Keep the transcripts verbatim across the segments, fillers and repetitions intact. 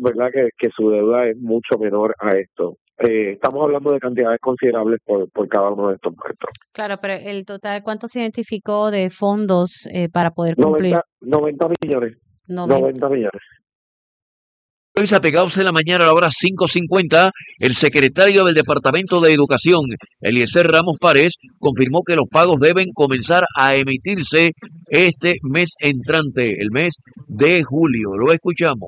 ¿verdad?, que, que su deuda es mucho menor a esto. Eh, estamos hablando de cantidades considerables por, por cada uno de estos maestros. Claro, pero el total, ¿cuánto se identificó de fondos eh, para poder cumplir? noventa millones. noventa millones. Hoy apegados en la mañana a la hora cinco cincuenta, el secretario del Departamento de Educación, Eliezer Ramos Párez, confirmó que los pagos deben comenzar a emitirse este mes entrante, el mes de julio. Lo escuchamos.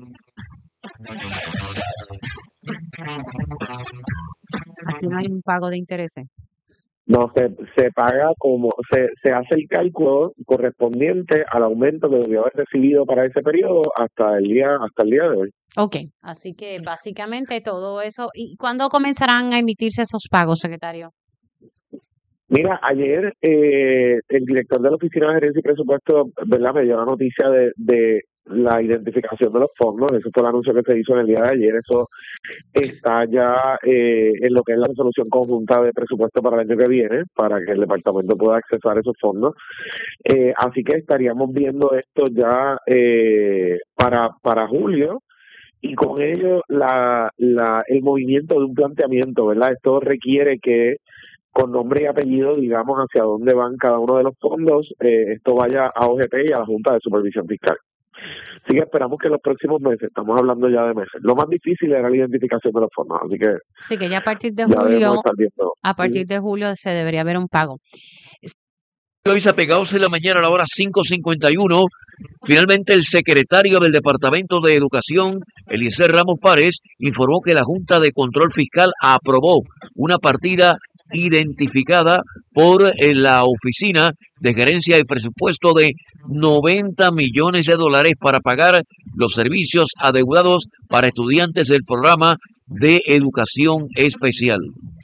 Aquí no hay un pago de intereses. No, se, se paga como, se, se hace el cálculo correspondiente al aumento que debió haber recibido para ese periodo hasta el día, hasta el día de hoy. Ok, así que básicamente todo eso. ¿Y cuándo comenzarán a emitirse esos pagos, secretario? Mira, ayer eh, el director de la Oficina de Gerencia y Presupuesto, ¿verdad?, me dio la noticia de, de la identificación de los fondos. Eso fue el anuncio que se hizo en el día de ayer. Eso está ya eh, en lo que es la resolución conjunta de presupuesto para el año que viene, para que el departamento pueda accesar a esos fondos. Eh, así que estaríamos viendo esto ya eh, para, para julio. Y con ello la, la, el movimiento de un planteamiento, ¿verdad? Esto requiere que con nombre y apellido digamos hacia dónde van cada uno de los fondos, eh, esto vaya a O G P y a la Junta de Supervisión Fiscal. Así que esperamos que en los próximos meses, estamos hablando ya de meses, lo más difícil era la identificación de los fondos, así que sí, que ya a partir de julio, viendo, a partir de julio se debería haber un pago. Hoy apegados en la mañana a la hora cinco cincuenta y uno, finalmente el secretario del Departamento de Educación, Eliezer Ramos Párez, informó que la Junta de Control Fiscal aprobó una partida identificada por eh, la Oficina de Gerencia y Presupuesto de noventa millones de dólares para pagar los servicios adeudados para estudiantes del programa de educación especial.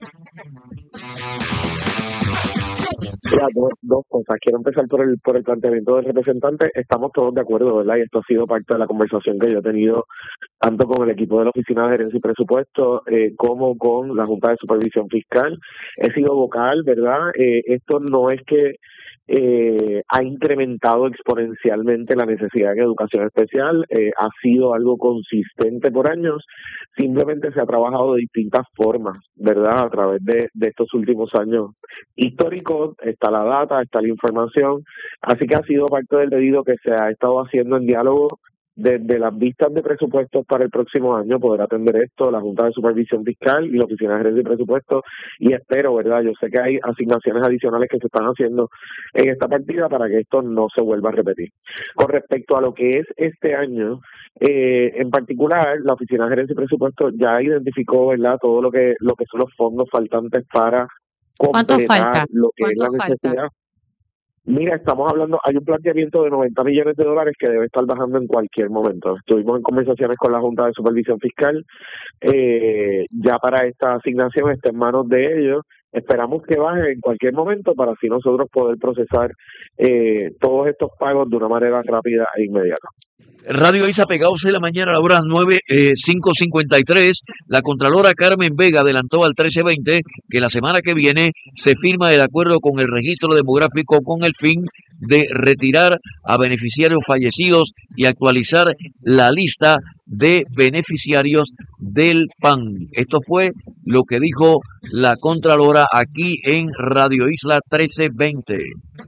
Mira, dos, dos cosas. Quiero empezar por el por el planteamiento del representante. Estamos todos de acuerdo, ¿verdad? Y esto ha sido parte de la conversación que yo he tenido tanto con el equipo de la Oficina de Gerencia y Presupuesto eh, como con la Junta de Supervisión Fiscal. He sido vocal, ¿verdad? Eh, esto no es que eh, ha incrementado exponencialmente la necesidad en educación especial, eh, ha sido algo consistente por años, simplemente se ha trabajado de distintas formas, ¿verdad? A través de, de estos últimos años históricos, está la data, está la información, así que ha sido parte del pedido que se ha estado haciendo en diálogo desde las vistas de presupuestos para el próximo año, poder atender esto, la Junta de Supervisión Fiscal y la Oficina de Gerencia y Presupuesto, y espero, ¿verdad? Yo sé que hay asignaciones adicionales que se están haciendo en esta partida para que esto no se vuelva a repetir. Con respecto a lo que es este año, eh, en particular, la Oficina de Gerencia y Presupuesto ya identificó, ¿verdad?, todo lo que lo que son los fondos faltantes para completar lo que es la necesidad. Falta? Mira, estamos hablando, hay un planteamiento de noventa millones de dólares que debe estar bajando en cualquier momento. Estuvimos en conversaciones con la Junta de Supervisión Fiscal, eh, ya para esta asignación está en manos de ellos. Esperamos que baje en cualquier momento para así nosotros poder procesar eh, todos estos pagos de una manera rápida e inmediata. Radio Isa Pegados en la mañana a la hora nueve, eh, cinco cincuenta y tres, la Contralora Carmen Vega adelantó al trece veinte que la semana que viene se firma el acuerdo con el registro demográfico con el fin de retirar a beneficiarios fallecidos y actualizar la lista de beneficiarios del P A N. Esto fue lo que dijo la Contralora aquí en Radio Isla trece veinte.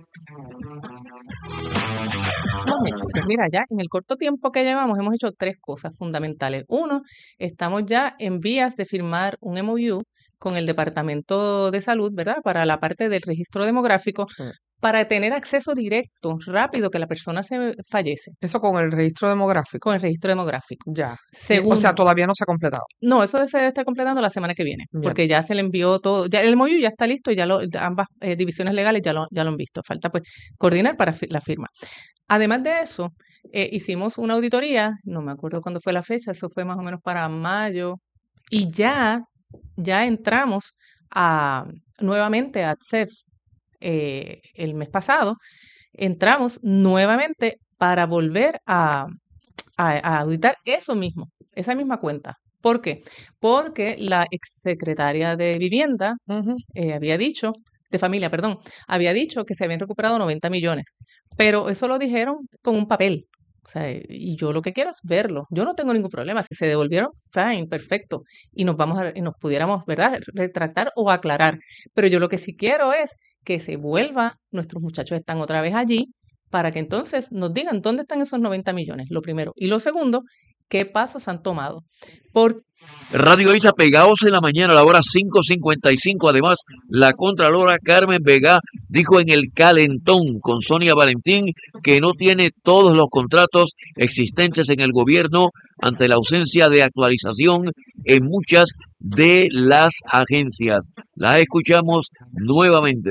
Pues mira, ya en el corto tiempo que llevamos hemos hecho tres cosas fundamentales. Uno, estamos ya en vías de firmar un M O U con el Departamento de Salud, ¿verdad? Para la parte del registro demográfico, sí, para tener acceso directo, rápido, que la persona se fallece. ¿Eso con el registro demográfico? Con el registro demográfico. Ya. Segundo, o sea, todavía no se ha completado. No, eso se debe estar completando la semana que viene, bien, porque ya se le envió todo, ya el M O U ya está listo y ya lo, ambas eh, divisiones legales ya lo, ya lo han visto. Falta pues coordinar para fi- la firma. Además de eso, eh, hicimos una auditoría, no me acuerdo cuándo fue la fecha, eso fue más o menos para mayo, y ya, ya entramos a, nuevamente a A T S E F eh, el mes pasado, entramos nuevamente para volver a, a, a auditar eso mismo, esa misma cuenta. ¿Por qué? Porque la exsecretaria de Vivienda uh-huh. eh, había dicho, de familia, perdón, había dicho que se habían recuperado noventa millones, pero eso lo dijeron con un papel. O sea, y yo lo que quiero es verlo. Yo no tengo ningún problema. Si se devolvieron, fine, perfecto. Y nos vamos a, y nos pudiéramos, ¿verdad?, retractar o aclarar. Pero yo lo que sí quiero es que se vuelva, nuestros muchachos están otra vez allí, para que entonces nos digan dónde están esos noventa millones, lo primero. Y lo segundo, qué pasos han tomado. Por Radio Isla Pegados en la mañana a la hora cinco cincuenta y cinco. Además, la Contralora Carmen Vega dijo en el Calentón con Sonia Valentín que no tiene todos los contratos existentes en el gobierno ante la ausencia de actualización en muchas de las agencias. La escuchamos nuevamente.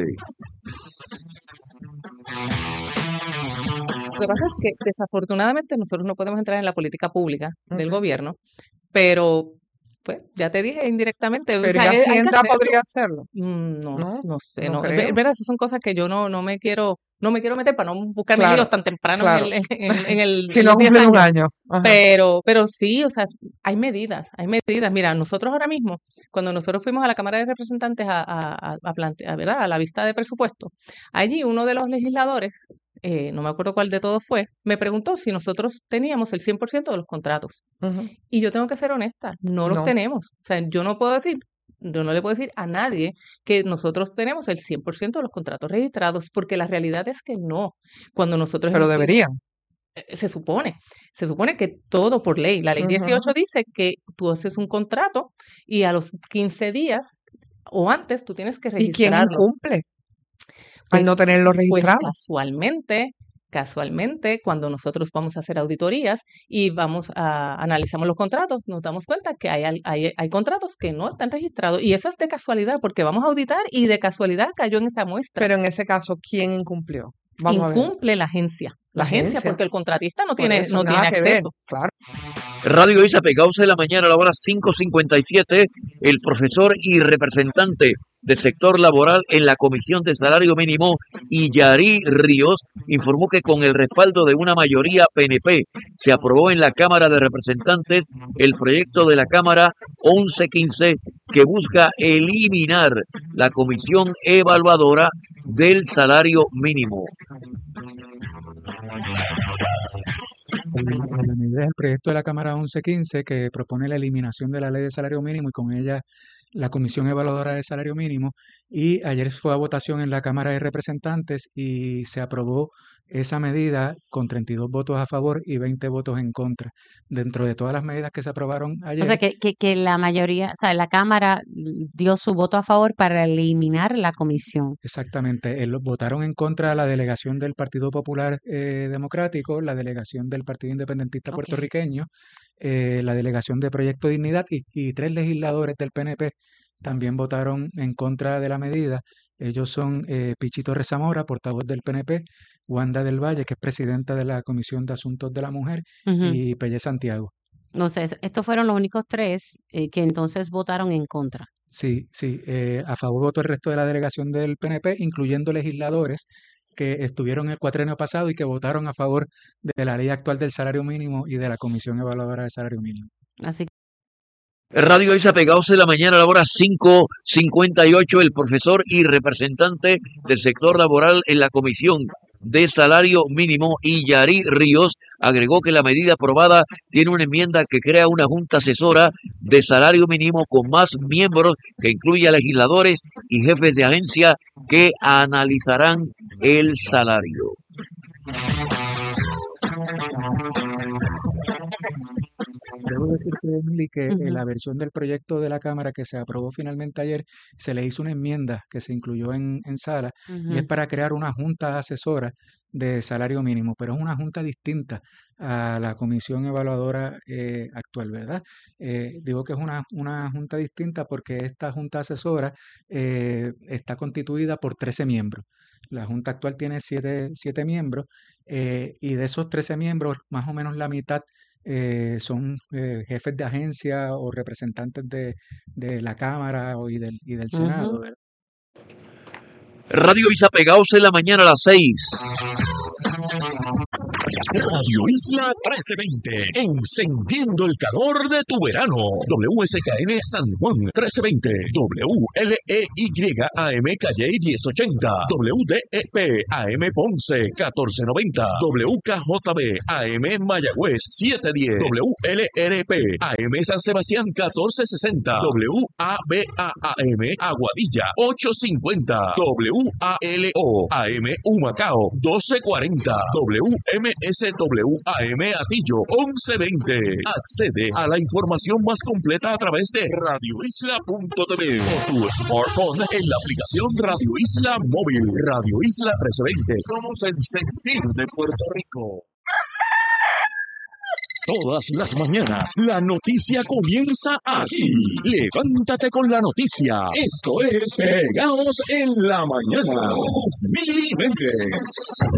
Lo que pasa es que desafortunadamente nosotros no podemos entrar en la política pública del Ujú. gobierno, pero pues ya te dije indirectamente, o Pero sea, ya hay, hay que Hacienda hacerlo. podría hacerlo. Mm, No, No, no sé, no no. creo. Es verdad, esas son cosas que yo no, no me quiero, no me quiero meter para no buscarme Claro, líos tan temprano claro. en el, en, en- en el, Si en no los ha diez cumplido un años. año. Ajá. Pero, pero sí, o sea, hay medidas, hay medidas. Mira, nosotros ahora mismo, cuando nosotros fuimos a la Cámara de Representantes a, a, a, a plante- a, ¿verdad?, a la vista de presupuesto, allí uno de los legisladores, eh, no me acuerdo cuál de todos fue, me preguntó si nosotros teníamos el cien por ciento de los contratos. Ujú. Y yo tengo que ser honesta, no los No. tenemos. O sea, yo no puedo decir, yo no le puedo decir a nadie que nosotros tenemos el cien por ciento de los contratos registrados, porque la realidad es que no. Cuando nosotros Pero hemos ido- deberían. eh, se supone, se supone que todo por ley. La ley Ujú. dieciocho dice que tú haces un contrato y a los quince días o antes tú tienes que ¿Y quién registrarlo. incumple Pues, al no tenerlo pues registrado? casualmente, casualmente, cuando nosotros vamos a hacer auditorías y vamos a analizamos los contratos, nos damos cuenta que hay, al- hay, hay contratos que no están registrados. Y eso es de casualidad, porque vamos a auditar y de casualidad cayó en esa muestra. Pero en ese caso, ¿quién incumplió? Vamos a ver. Incumple la agencia. La, La agencia, agencia. porque el contratista no Por tiene, eso, no nada tiene que ver. acceso. Claro. Radio Isla Pegados en la mañana a la hora cinco cincuenta y siete. El profesor y representante del sector laboral en la Comisión de Salario Mínimo, Illarí Ríos, informó que con el respaldo de una mayoría P N P se aprobó en la Cámara de Representantes el proyecto de la Cámara once quince que busca eliminar la comisión evaluadora del salario mínimo. La medida es el proyecto de la Cámara once quince que propone la eliminación de la ley de salario mínimo y con ella la Comisión Evaluadora de Salario Mínimo. Y ayer fue a votación en la Cámara de Representantes y se aprobó esa medida con treinta y dos votos a favor y veinte votos en contra. Dentro de todas las medidas que se aprobaron O sea, ayer, que, que, que la mayoría, o sea, la Cámara dio su voto a favor para eliminar la comisión. exactamente, eh, lo- votaron en contra la delegación del Partido Popular eh, Democrático, la delegación del Partido Independentista Ok. Puertorriqueño, eh, la delegación de Proyecto Dignidad y, y tres legisladores del P N P también votaron en contra de la medida. Ellos son eh, Pichito Rezamora, portavoz del P N P, Wanda del Valle, que es presidenta de la Comisión de Asuntos de la Mujer, Ujú. y Pelle Santiago. Entonces, estos fueron los únicos tres eh, que entonces votaron en contra. Sí, sí, eh, a favor votó el resto de la delegación del P N P, incluyendo legisladores que estuvieron el cuatrienio pasado y que votaron a favor de la ley actual del salario mínimo y de la Comisión Evaluadora de Salario Mínimo. Así que Radio Isla Pegados en la mañana a la hora cinco cincuenta y ocho. El profesor y representante del sector laboral en la Comisión de Salario Mínimo, Illarí Ríos, agregó que la medida aprobada tiene una enmienda que crea una junta asesora de salario mínimo con más miembros, que incluye a legisladores y jefes de agencia que analizarán el salario. Debo decirte, Emily, que en ujú. la versión del proyecto de la Cámara que se aprobó finalmente ayer, se le hizo una enmienda que se incluyó en, en sala y es Ujú. para crear una junta asesora de salario mínimo, pero es una junta distinta a la comisión evaluadora eh, actual, ¿verdad? Eh, digo que es una, una junta distinta porque esta junta asesora eh, está constituida por trece miembros. La junta actual tiene siete, siete miembros eh, y de esos trece miembros, más o menos la mitad eh, son eh, jefes de agencia o representantes de, de la Cámara o, y, del, y del Senado, Ujú. ¿verdad? Radio Isla Pegados en la mañana a las seis. Radio Isla trece veinte, encendiendo el calor de tu verano. W S K N San Juan trece veinte, W L E Y A M Calle diez ochenta, W D E P A M Ponce catorce noventa, W K J B A M Mayagüez siete diez, W L R P A M San Sebastián catorce sesenta, W A B A A M Aguadilla ocho cincuenta, W A L O A M Humacao doce cuarenta, W M S W A M Atillo once veinte. Accede a la información más completa a través de radio isla punto t v o tu smartphone en la aplicación Radio Isla Móvil. Radio Isla trece veinte. Somos el sentir de Puerto Rico. Todas las mañanas, la noticia comienza aquí. Levántate con la noticia. Esto es Pegados en la Mañana. Mili Méndez.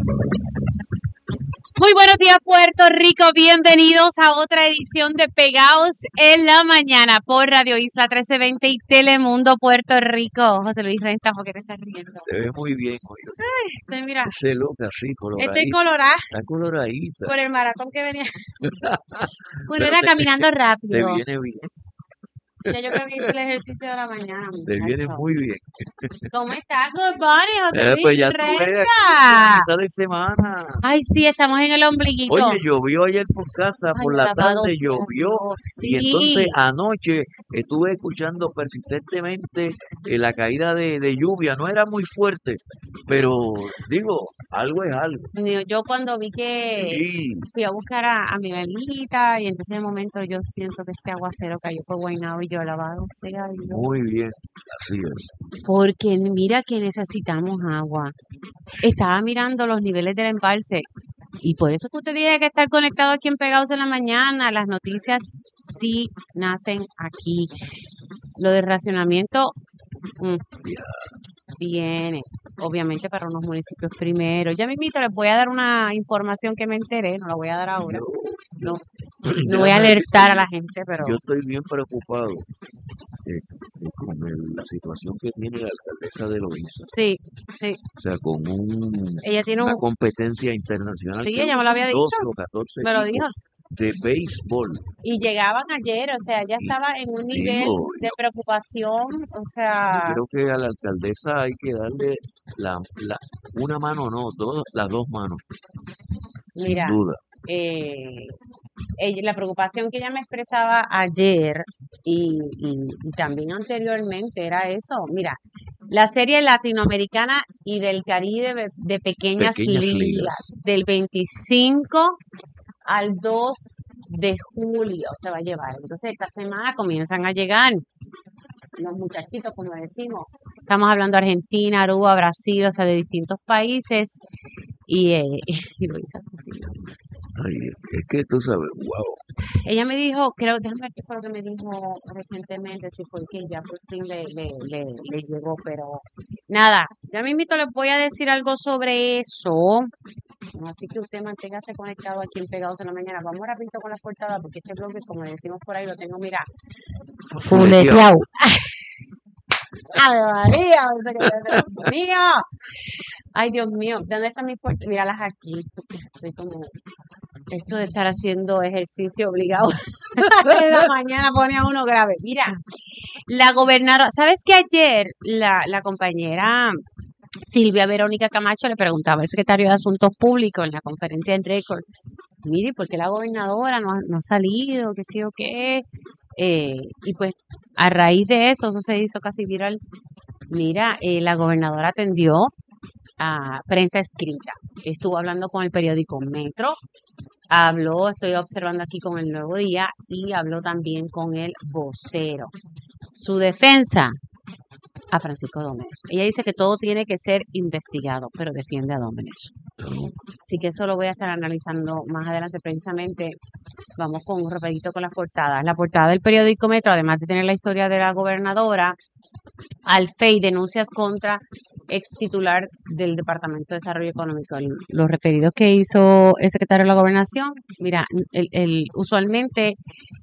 Muy buenos días, Puerto Rico. Bienvenidos a otra edición de Pegados en la Mañana por Radio Isla trece veinte y Telemundo Puerto Rico. José Luis Renta, ¿por qué te estás riendo? Te ves muy bien hoy. Ay, estoy, mira. Ese loca así, coloradita. Estoy colorada. Está coloradita. Por el maratón que venía. Bueno, Pero era te- caminando rápido. Te viene bien. Ya yo creo que hice el ejercicio de la mañana. Te viene muchacho. muy bien. ¿Cómo estás, good morning, José Eh, Luis pues ya tú ves, Renta? aquí, mitad de semana. Ay, sí, estamos en el ombliguito. Oye, llovió ayer por casa, Ay, por la alabado tarde sea llovió. Dios, Y entonces sí. anoche estuve escuchando persistentemente eh, la caída de, de lluvia. No era muy fuerte, pero digo, algo es algo. Yo yo cuando vi que Sí, fui a buscar a, a mi bebita y entonces de momento yo siento que este aguacero cayó por Guaynabo y yo alabado sea Dios. muy bien, así es. Porque mira que necesitamos agua. Estaba mirando los niveles del embalse y por eso que usted tiene que estar conectado aquí en Pegados en la Mañana. Las noticias sí nacen aquí. Lo del racionamiento mm, viene, obviamente para unos municipios primero. Ya mismito les voy a dar una información que me enteré, no la voy a dar ahora. No, no voy a alertar a la gente, pero Yo estoy bien preocupado eh, eh, con el- la situación que tiene la alcaldesa de Loíza. sí, sí. O sea, con un, Ella tiene una un... competencia internacional. Sí, creo ella que me lo había son dicho, doce o catorce me lo equipos dijo. de béisbol. Y llegaban ayer, o sea, ya Y estaba en un nivel digo, de preocupación, o yo sea, creo que a la alcaldesa hay que darle la, la, una mano, no, dos, las dos manos, sin mira, duda. eh, ella- la preocupación que ella me expresaba ayer y, y- y también anteriormente era eso. Mira, la serie latinoamericana y del Caribe de, de pequeñas Pequeñas ligas, ligas. del veinticinco al dos de julio se va a llevar. Entonces, esta semana comienzan a llegar los muchachitos, como decimos. Estamos hablando de Argentina, Aruba, Brasil, o sea, de distintos países. Y, eh, y lo hizo así. Ay, es que tú sabes, wow. Ella me dijo, creo, déjame ver qué fue lo que me dijo recientemente, si fue que ya por fin le, le, le, le llegó, pero nada, ya mismito les voy a decir algo sobre eso. Así que usted manténgase conectado aquí en Pegados en la Mañana. Vamos rapidito con la portada, porque este bloque, como le decimos por ahí, lo tengo, mira, fuleteado. ¡Ave María! Dios mío. Ay, Dios mío, ¿dónde están mis puertas? Míralas aquí. Estoy como esto de estar haciendo ejercicio obligado en la mañana pone a uno grave. Mira, la gobernadora, ¿sabes que ayer la, la compañera Silvia Verónica Camacho le preguntaba al secretario de Asuntos Públicos en la conferencia en récord, mire, ¿por qué la gobernadora no ha, no ha salido? ¿Qué sí o qué? Eh, y pues a raíz de eso, eso se hizo casi viral. Mira, eh, la gobernadora atendió a prensa escrita. Estuvo hablando con el periódico Metro, habló, estoy observando aquí con el Nuevo Día, y habló también con el vocero. Su defensa a Francisco Domenech. Ella dice que todo tiene que ser investigado, pero defiende a Domenech. Así que eso lo voy a estar analizando más adelante. Precisamente vamos con un rapidito con las portadas. La portada del periódico Metro, además de tener la historia de la gobernadora, Alfey, denuncias contra ex titular del Departamento de Desarrollo Económico. El- los referidos que hizo el secretario de la Gobernación, mira, el, el- usualmente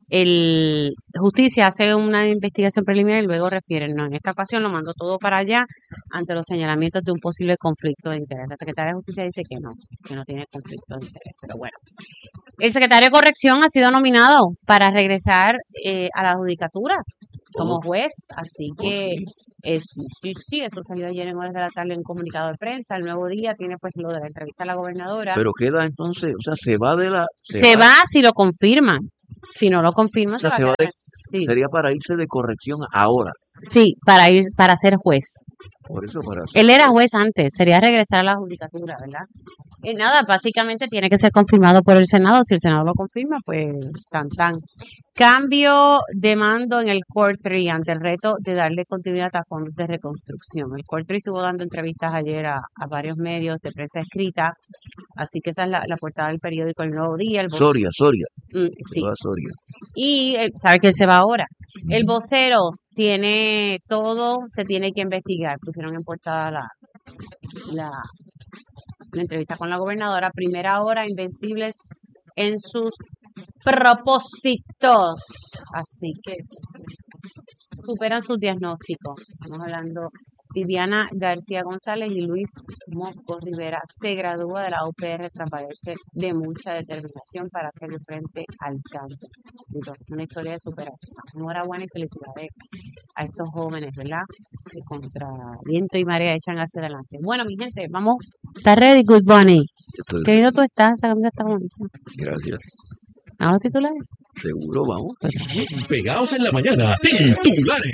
el justicia hace una investigación preliminar y luego refieren. No, en esta ocasión lo mandó todo para allá ante los señalamientos de un posible conflicto de interés. La secretaria de Justicia dice que no, que no tiene conflicto de interés, pero bueno. El secretario de Corrección ha sido nominado para regresar eh, a la judicatura como juez, así que eh, sí, sí, sí, eso salió ayer en horas de la tarde en un comunicado de prensa. El Nuevo Día tiene pues lo de la entrevista a la gobernadora. Pero queda entonces, o sea, se va de la... Se, se va, va si lo confirman. Si no lo confirman, o sea, se, se va va de, sí. Sería para irse de corrección ahora. Sí, para ir para ser juez. Por eso, para ser Él era juez antes, sería regresar a la judicatura, ¿verdad? Y nada, básicamente tiene que ser confirmado por el Senado. Si el Senado lo confirma, pues tan tan. Cambio de mando en el Cortry ante el reto de darle continuidad a fondos de reconstrucción. El Cortry estuvo dando entrevistas ayer a, a varios medios de prensa escrita, así que esa es la, la portada del periódico El Nuevo Día. El Soria, Soria. Mm, sí. Se va a Soria. Y eh, sabe que él se va ahora. El vocero tiene todo, se tiene que investigar. Pusieron en portada la, la, la entrevista con la gobernadora. Primera hora, invencibles en sus propósitos. Así que superan sus diagnósticos. Estamos hablando, Viviana García González y Luis Mosco Rivera se gradúa de la U P R tras valerse de mucha determinación para hacerle frente al cáncer. Una historia de superación. Enhorabuena y felicidades a estos jóvenes, ¿verdad? Que contra viento y marea echan hacia adelante. Bueno, mi gente, vamos. ¿Estás ready, Good Bunny? Estoy... Qué lindo tú estás, esa camisa está bonita. Gracias. ¿A los titulares? Seguro, vamos. Pegados en la mañana, titulares.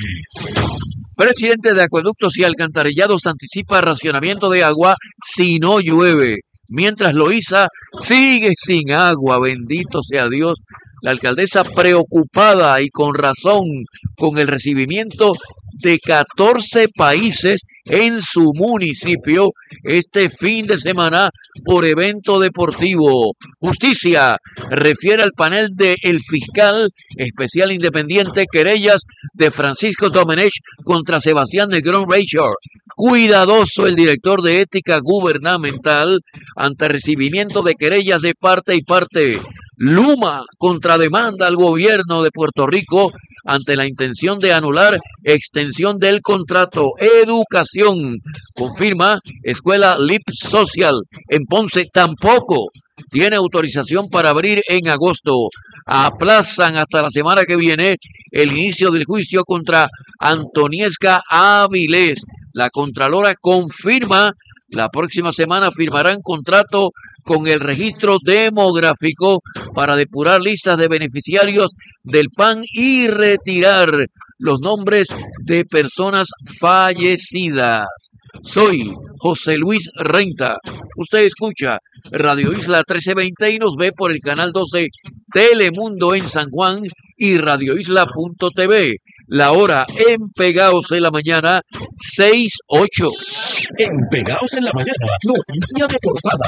Presidente de Acueductos y Alcantarillados anticipa racionamiento de agua si no llueve. Mientras Loíza sigue sin agua, bendito sea Dios. La alcaldesa preocupada y con razón con el recibimiento de catorce países en su municipio este fin de semana por evento deportivo. Justicia refiere al panel de el fiscal especial independiente querellas de Francisco Domenech contra Sebastián Negrón Reichert. Cuidadoso el director de ética gubernamental ante recibimiento de querellas de parte y parte. Luma contrademanda al gobierno de Puerto Rico ante la intención de anular extensión del contrato. Educación confirma Escuela Lip Social en Ponce tampoco tiene autorización para abrir en agosto. Aplazan hasta la semana que viene el inicio del juicio contra Antoniesca Avilés. La Contralora confirma la próxima semana firmarán contrato con el registro demográfico para depurar listas de beneficiarios del P A N y retirar los nombres de personas fallecidas. Soy José Luis Renta. Usted escucha Radio Isla trece veinte y nos ve por el canal doce Telemundo en San Juan y radio isla punto t v. La hora en Pegaos en la mañana, seis ocho. En Pegaos en la mañana, noticia de portada.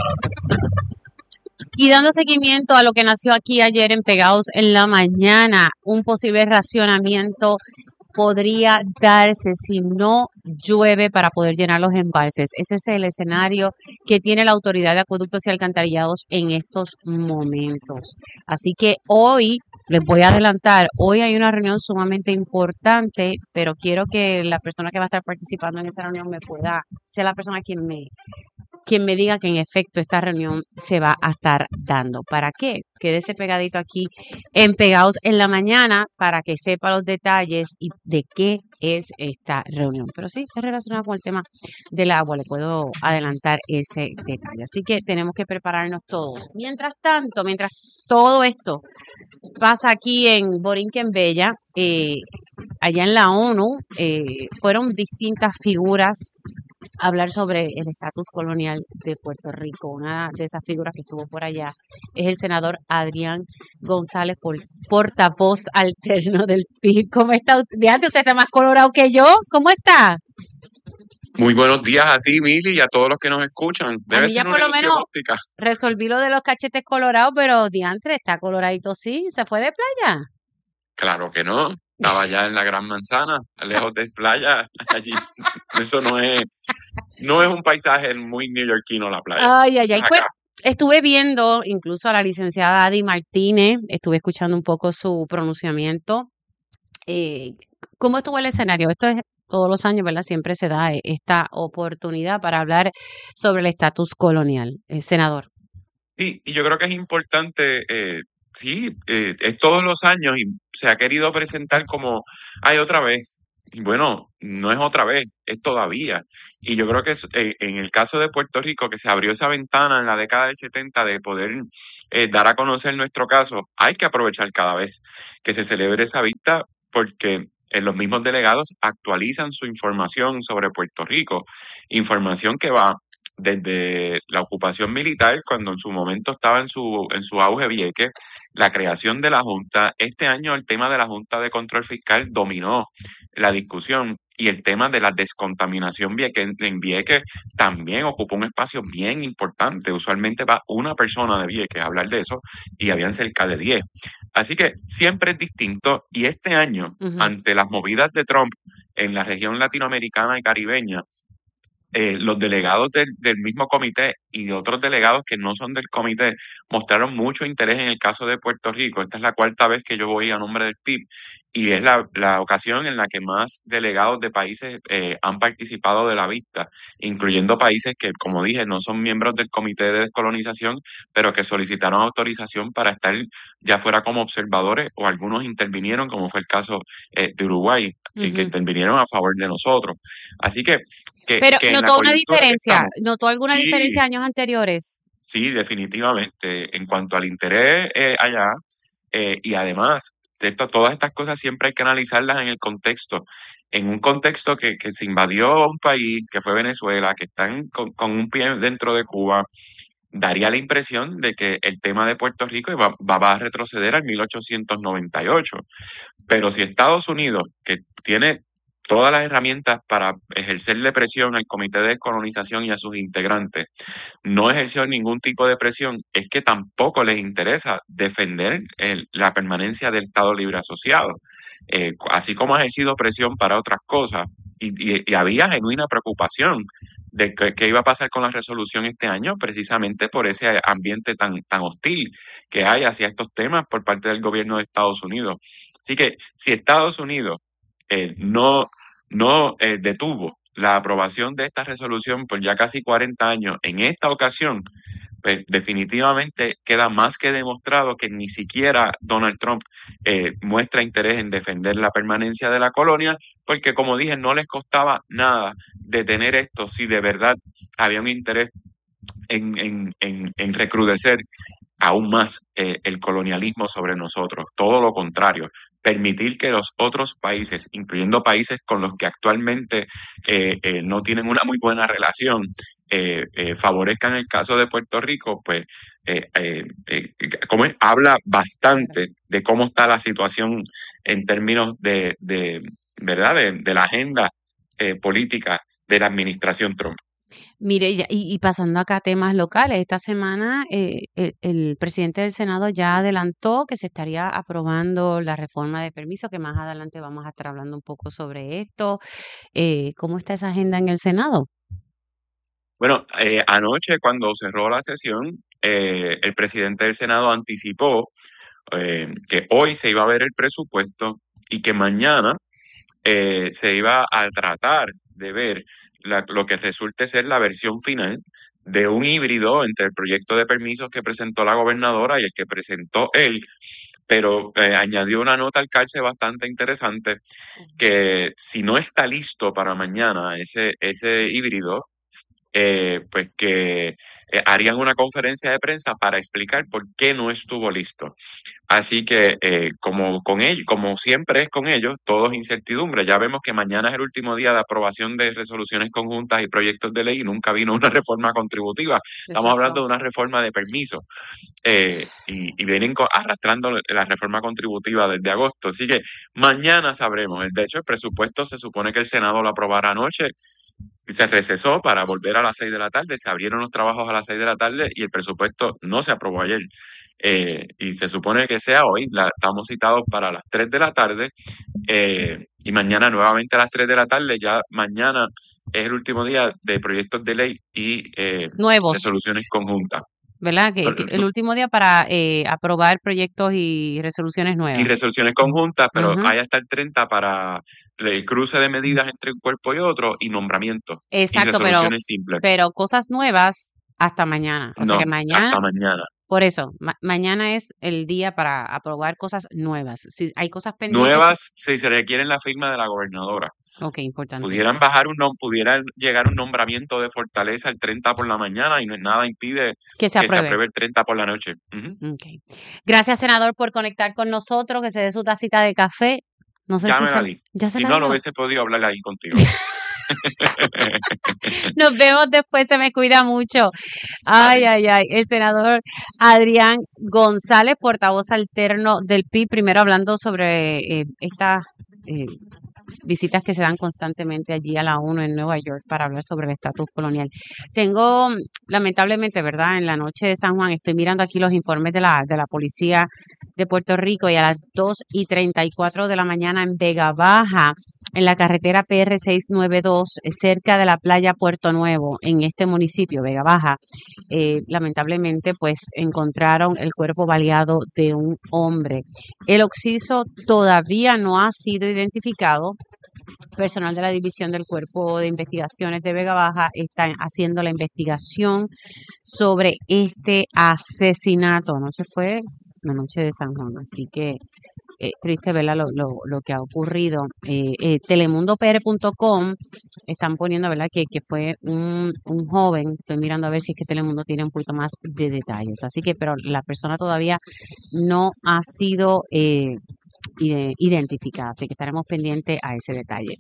Y dando seguimiento a lo que nació aquí ayer en Pegaos en la mañana, un posible racionamiento podría darse si no llueve para poder llenar los embalses. Ese es el escenario que tiene la Autoridad de Acueductos y Alcantarillados en estos momentos. Así que hoy, les voy a adelantar, hoy hay una reunión sumamente importante, pero quiero que la persona que va a estar participando en esa reunión me pueda, sea la persona quien me... quien me diga que en efecto esta reunión se va a estar dando. ¿Para qué? Quédese pegadito aquí en Pegaos en la mañana para que sepa los detalles y de qué es esta reunión. Pero sí, es relacionado con el tema del agua, le puedo adelantar ese detalle. Así que tenemos que prepararnos todos. Mientras tanto, mientras todo esto pasa aquí en Borinquen Bella, eh, allá en la ONU, eh, fueron distintas figuras hablar sobre el estatus colonial de Puerto Rico. Una de esas figuras que estuvo por allá es el senador Adrián González, por, portavoz alterno del P I B. ¿Cómo está usted? Diante, usted está más colorado que yo. ¿Cómo está? Muy buenos días a ti, Mili, y a todos los que nos escuchan. Debe a mí ya ser por una lo menos óptica. Resolví lo de los cachetes colorados, pero diantre, está coloradito sí. ¿Se fue de playa? Claro que no. Estaba allá en la Gran Manzana, lejos de playa. Allí. Eso no es, no es un paisaje muy neoyorquino la playa. Ay, ay, ay. Pues, estuve viendo incluso a la licenciada Adi Martínez, estuve escuchando un poco su pronunciamiento. Eh, ¿Cómo estuvo el escenario? Esto es todos los años, ¿verdad? Siempre se da eh, esta oportunidad para hablar sobre el estatus colonial. Eh, senador. Sí, y yo creo que es importante, eh, sí, eh, es todos los años y se ha querido presentar como, hay otra vez. Y bueno, no es otra vez, es todavía. Y yo creo que es, eh, en el caso de Puerto Rico, que se abrió esa ventana en la década del setenta de poder eh, dar a conocer nuestro caso, hay que aprovechar cada vez que se celebre esa vista porque eh, los mismos delegados actualizan su información sobre Puerto Rico, información que va desde la ocupación militar, cuando en su momento estaba en su, en su auge Vieques, la creación de la Junta. Este año el tema de la Junta de Control Fiscal dominó la discusión y el tema de la descontaminación Vieques, en Vieques también ocupó un espacio bien importante. Usualmente va una persona de Vieques a hablar de eso y habían cerca de diez. Así que siempre es distinto y este año, Ujú. ante las movidas de Trump en la región latinoamericana y caribeña, eh, los delegados del, del mismo comité y de otros delegados que no son del comité mostraron mucho interés en el caso de Puerto Rico. Esta es la cuarta vez que yo voy a nombre del P I B y es la, la ocasión en la que más delegados de países eh, han participado de la vista, incluyendo países que, como dije, no son miembros del comité de descolonización, pero que solicitaron autorización para estar ya fuera como observadores o algunos intervinieron, como fue el caso eh, de Uruguay, y que Ujú. intervinieron a favor de nosotros. Así que que, Pero que en la notó una coyuntura que diferencia, estamos, ¿notó alguna diferencia sí, años anteriores? sí, definitivamente. En cuanto al interés eh, allá, eh, y además, de esto, todas estas cosas siempre hay que analizarlas en el contexto. En un contexto que, que se invadió a un país, que fue Venezuela, que están con, con un pie dentro de Cuba, daría la impresión de que el tema de Puerto Rico va, va, va a retroceder al mil ochocientos noventa y ocho. Pero si Estados Unidos, que tiene todas las herramientas para ejercerle presión al Comité de Descolonización y a sus integrantes, no ejerció ningún tipo de presión, es que tampoco les interesa defender el- la permanencia del Estado Libre Asociado. Eh, así como ha ejercido presión para otras cosas, y, y- y había genuina preocupación de que- qué iba a pasar con la resolución este año, precisamente por ese ambiente tan, tan hostil que hay hacia estos temas por parte del gobierno de Estados Unidos. Así que si Estados Unidos eh, no, no eh, detuvo la aprobación de esta resolución por ya casi cuarenta años, en esta ocasión, pues definitivamente queda más que demostrado que ni siquiera Donald Trump eh, muestra interés en defender la permanencia de la colonia, porque como dije, no les costaba nada detener esto si de verdad había un interés en, en, en, en recrudecer aún más eh, el colonialismo sobre nosotros. Todo lo contrario, permitir que los otros países, incluyendo países con los que actualmente eh, eh, no tienen una muy buena relación, eh, eh, favorezcan el caso de Puerto Rico, pues eh, eh, eh, como es, habla bastante de cómo está la situación en términos de, de ¿verdad? De, de la agenda eh, política de la administración Trump. Mire, ya- y, y pasando acá a temas locales, esta semana eh, el, el presidente del Senado ya adelantó que se estaría aprobando la reforma de permiso, que más adelante vamos a estar hablando un poco sobre esto. Eh, ¿cómo está esa agenda en el Senado? Bueno, eh, anoche cuando cerró la sesión, eh, el presidente del Senado anticipó eh, que hoy se iba a ver el presupuesto y que mañana eh, se iba a tratar de ver la- lo que resulte ser la versión final de un híbrido entre el proyecto de permisos que presentó la gobernadora y el que presentó él, pero eh, añadió una nota al calce bastante interesante que si no está listo para mañana ese, ese híbrido, eh, pues que eh, harían una conferencia de prensa para explicar por qué no estuvo listo. Así que, eh, como con ellos, como siempre es con ellos, todo es incertidumbre. Ya vemos que mañana es el último día de aprobación de resoluciones conjuntas y proyectos de ley y nunca vino una reforma contributiva. Estamos hablando de Exacto. una reforma de permiso eh, y, y vienen co- arrastrando la reforma contributiva desde agosto. Así que mañana sabremos. De hecho, el presupuesto se supone que el Senado lo aprobará anoche y se recesó para volver a las seis de la tarde. Se abrieron los trabajos a las seis de la tarde y el presupuesto no se aprobó ayer. Eh, y se supone que sea hoy. La, estamos citados para las tres de la tarde eh, y mañana nuevamente a las tres de la tarde. Ya mañana es el último día de proyectos de ley y eh, Nuevos. resoluciones conjuntas. ¿verdad? Que que el último día para eh, aprobar proyectos y resoluciones y nuevas. resoluciones conjuntas, pero Ujú. hay hasta el treinta para el cruce de medidas entre un cuerpo y otro y nombramientos y Exacto, pero, resoluciones simples. pero cosas nuevas hasta mañana. O sea No, que mañana, hasta mañana. por eso, ma- mañana es el día para aprobar cosas nuevas. Si hay cosas pendientes, Nuevas, si se requieren la firma de la gobernadora. ok, importante. Pudieran bajar un nom- pudieran llegar un nombramiento de Fortaleza el treinta por la mañana y no nada impide Que se que se apruebe. apruebe el treinta por la noche. Ujú. Ok. Gracias, senador, por conectar con nosotros, que se dé su tacita de café. No sé Ya si me se, la di. ya se Si la no, no dio. hubiese podido hablar ahí contigo. Nos vemos después, se me cuida mucho. Ay, Amén. ay, ay. El senador Adrián González, portavoz alterno del P I B, primero hablando sobre eh, estas eh, visitas que se dan constantemente allí a la ONU en Nueva York para hablar sobre el estatus colonial. Tengo, mm, lamentablemente, ¿verdad? En la noche de San Juan estoy mirando aquí los informes de la, de la policía de Puerto Rico y a las dos y treinta y cuatro de la mañana en Vega Baja, en la carretera P R seiscientos noventa y dos, eh, cerca de la playa Puerto Nuevo, en este municipio, Vega Baja, eh, lamentablemente, pues encontraron el cuerpo baleado de un hombre. El occiso todavía no ha sido identificado. Personal de la División del Cuerpo de Investigaciones de Vega Baja está haciendo la investigación sobre este asesinato. Anoche fue la noche de San Juan, así que eh, triste verla lo, lo, lo que ha ocurrido. Eh, eh, telemundo p r punto com están poniendo, ¿verdad? Que, que fue un, un joven. Estoy mirando a ver si es que Telemundo tiene un poquito más de detalles. Así que, pero la persona todavía no ha sido eh, ide- identificada, así que estaremos pendientes a ese detalle.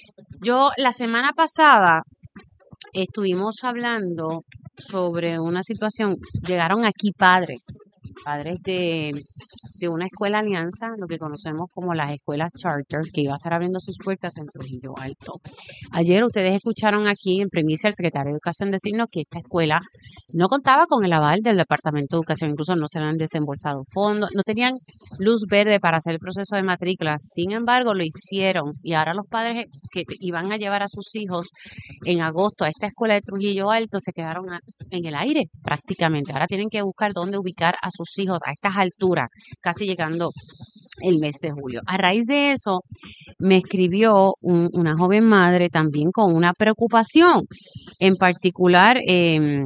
Yo la semana pasada estuvimos hablando sobre una situación, llegaron aquí padres, padres de, de una escuela alianza, lo que conocemos como las escuelas charter, que iba a estar abriendo sus puertas en Trujillo Alto. Ayer ustedes escucharon aquí en primicia el secretario de Educación decirnos que esta escuela no contaba con el aval del Departamento de Educación, incluso no se le han desembolsado fondos, no tenían luz verde para hacer el proceso de matrícula, sin embargo lo hicieron y ahora los padres que iban a llevar a sus hijos en agosto a esta escuela de Trujillo Alto se quedaron a- en el aire prácticamente. Ahora tienen que buscar dónde ubicar a sus hijos a estas alturas, casi llegando el mes de julio. A raíz de eso, me escribió un- una joven madre también con una preocupación, en particular em,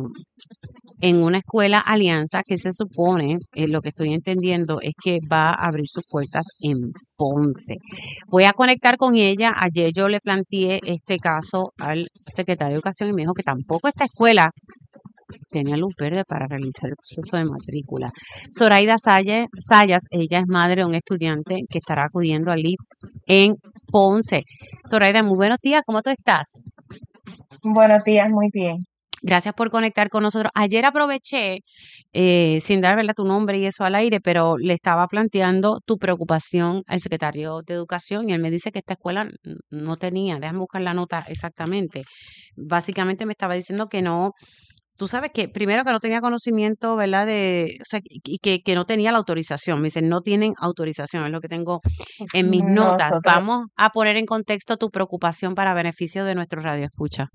en una escuela alianza que se supone, eh, lo que estoy entendiendo es que va a abrir sus puertas en Ponce. Voy a conectar con ella. Ayer yo le planteé este caso al secretario de Educación y me dijo que tampoco esta escuela tenía luz verde para realizar el proceso de matrícula. Zoraida Salle- Sayas, ella es madre de un estudiante que estará acudiendo al I P en Ponce. Zoraida, muy buenos días, ¿cómo tú estás? Buenos días, muy bien. Gracias por conectar con nosotros. Ayer aproveché, eh, sin dar ¿verdad? Tu nombre y eso al aire, pero le estaba planteando tu preocupación al secretario de Educación y él me dice que esta escuela n- no tenía, déjame buscar la nota exactamente. Básicamente me estaba diciendo que no, tú sabes que primero que no tenía conocimiento, ¿verdad? De, o sea, y que, que no tenía la autorización. Me dicen, no tienen autorización, es lo que tengo en mis notas. Nosotros, Vamos a poner en contexto tu preocupación para beneficio de nuestro radio escucha.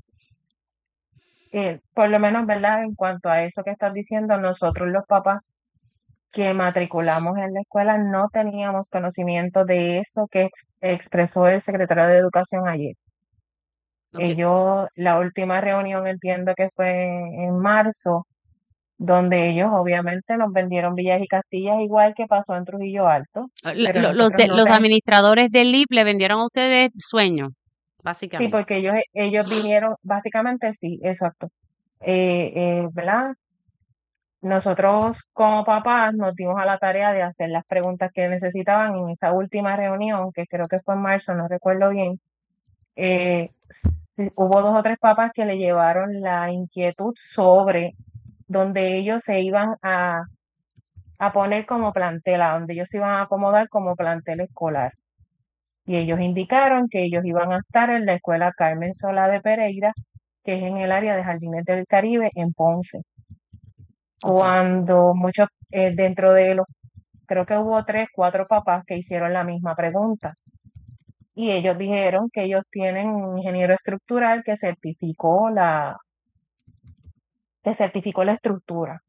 eh, por lo menos, ¿verdad? En cuanto a eso que estás diciendo, nosotros los papás que matriculamos en la escuela no teníamos conocimiento de eso que ex- expresó el secretario de Educación ayer. Ok. Ellos, la última reunión entiendo que fue en marzo, donde ellos obviamente nos vendieron villas y castillas igual que pasó en Trujillo Alto, Lo- pero lo- Los, nosotros de- no los ten- administradores del I P le vendieron a ustedes sueños, sí, básicamente. porque ellos, ellos vinieron, básicamente sí, exacto. Eh, eh, ¿verdad? Nosotros como papás nos dimos a la tarea de hacer las preguntas que necesitaban en esa última reunión, que creo que fue en marzo, no recuerdo bien. Eh, sí, hubo dos o tres papás que le llevaron la inquietud sobre donde ellos se iban a, a poner como plantel, a donde ellos se iban a acomodar como plantel escolar. Y ellos indicaron que ellos iban a estar en la escuela Carmen Solá de Pereira, que es en el área de Jardines del Caribe, en Ponce. Ok. Cuando muchos, eh, dentro de los, creo que hubo tres, cuatro papás que hicieron la misma pregunta. Y ellos dijeron que ellos tienen un ingeniero estructural que certificó la, que certificó la estructura.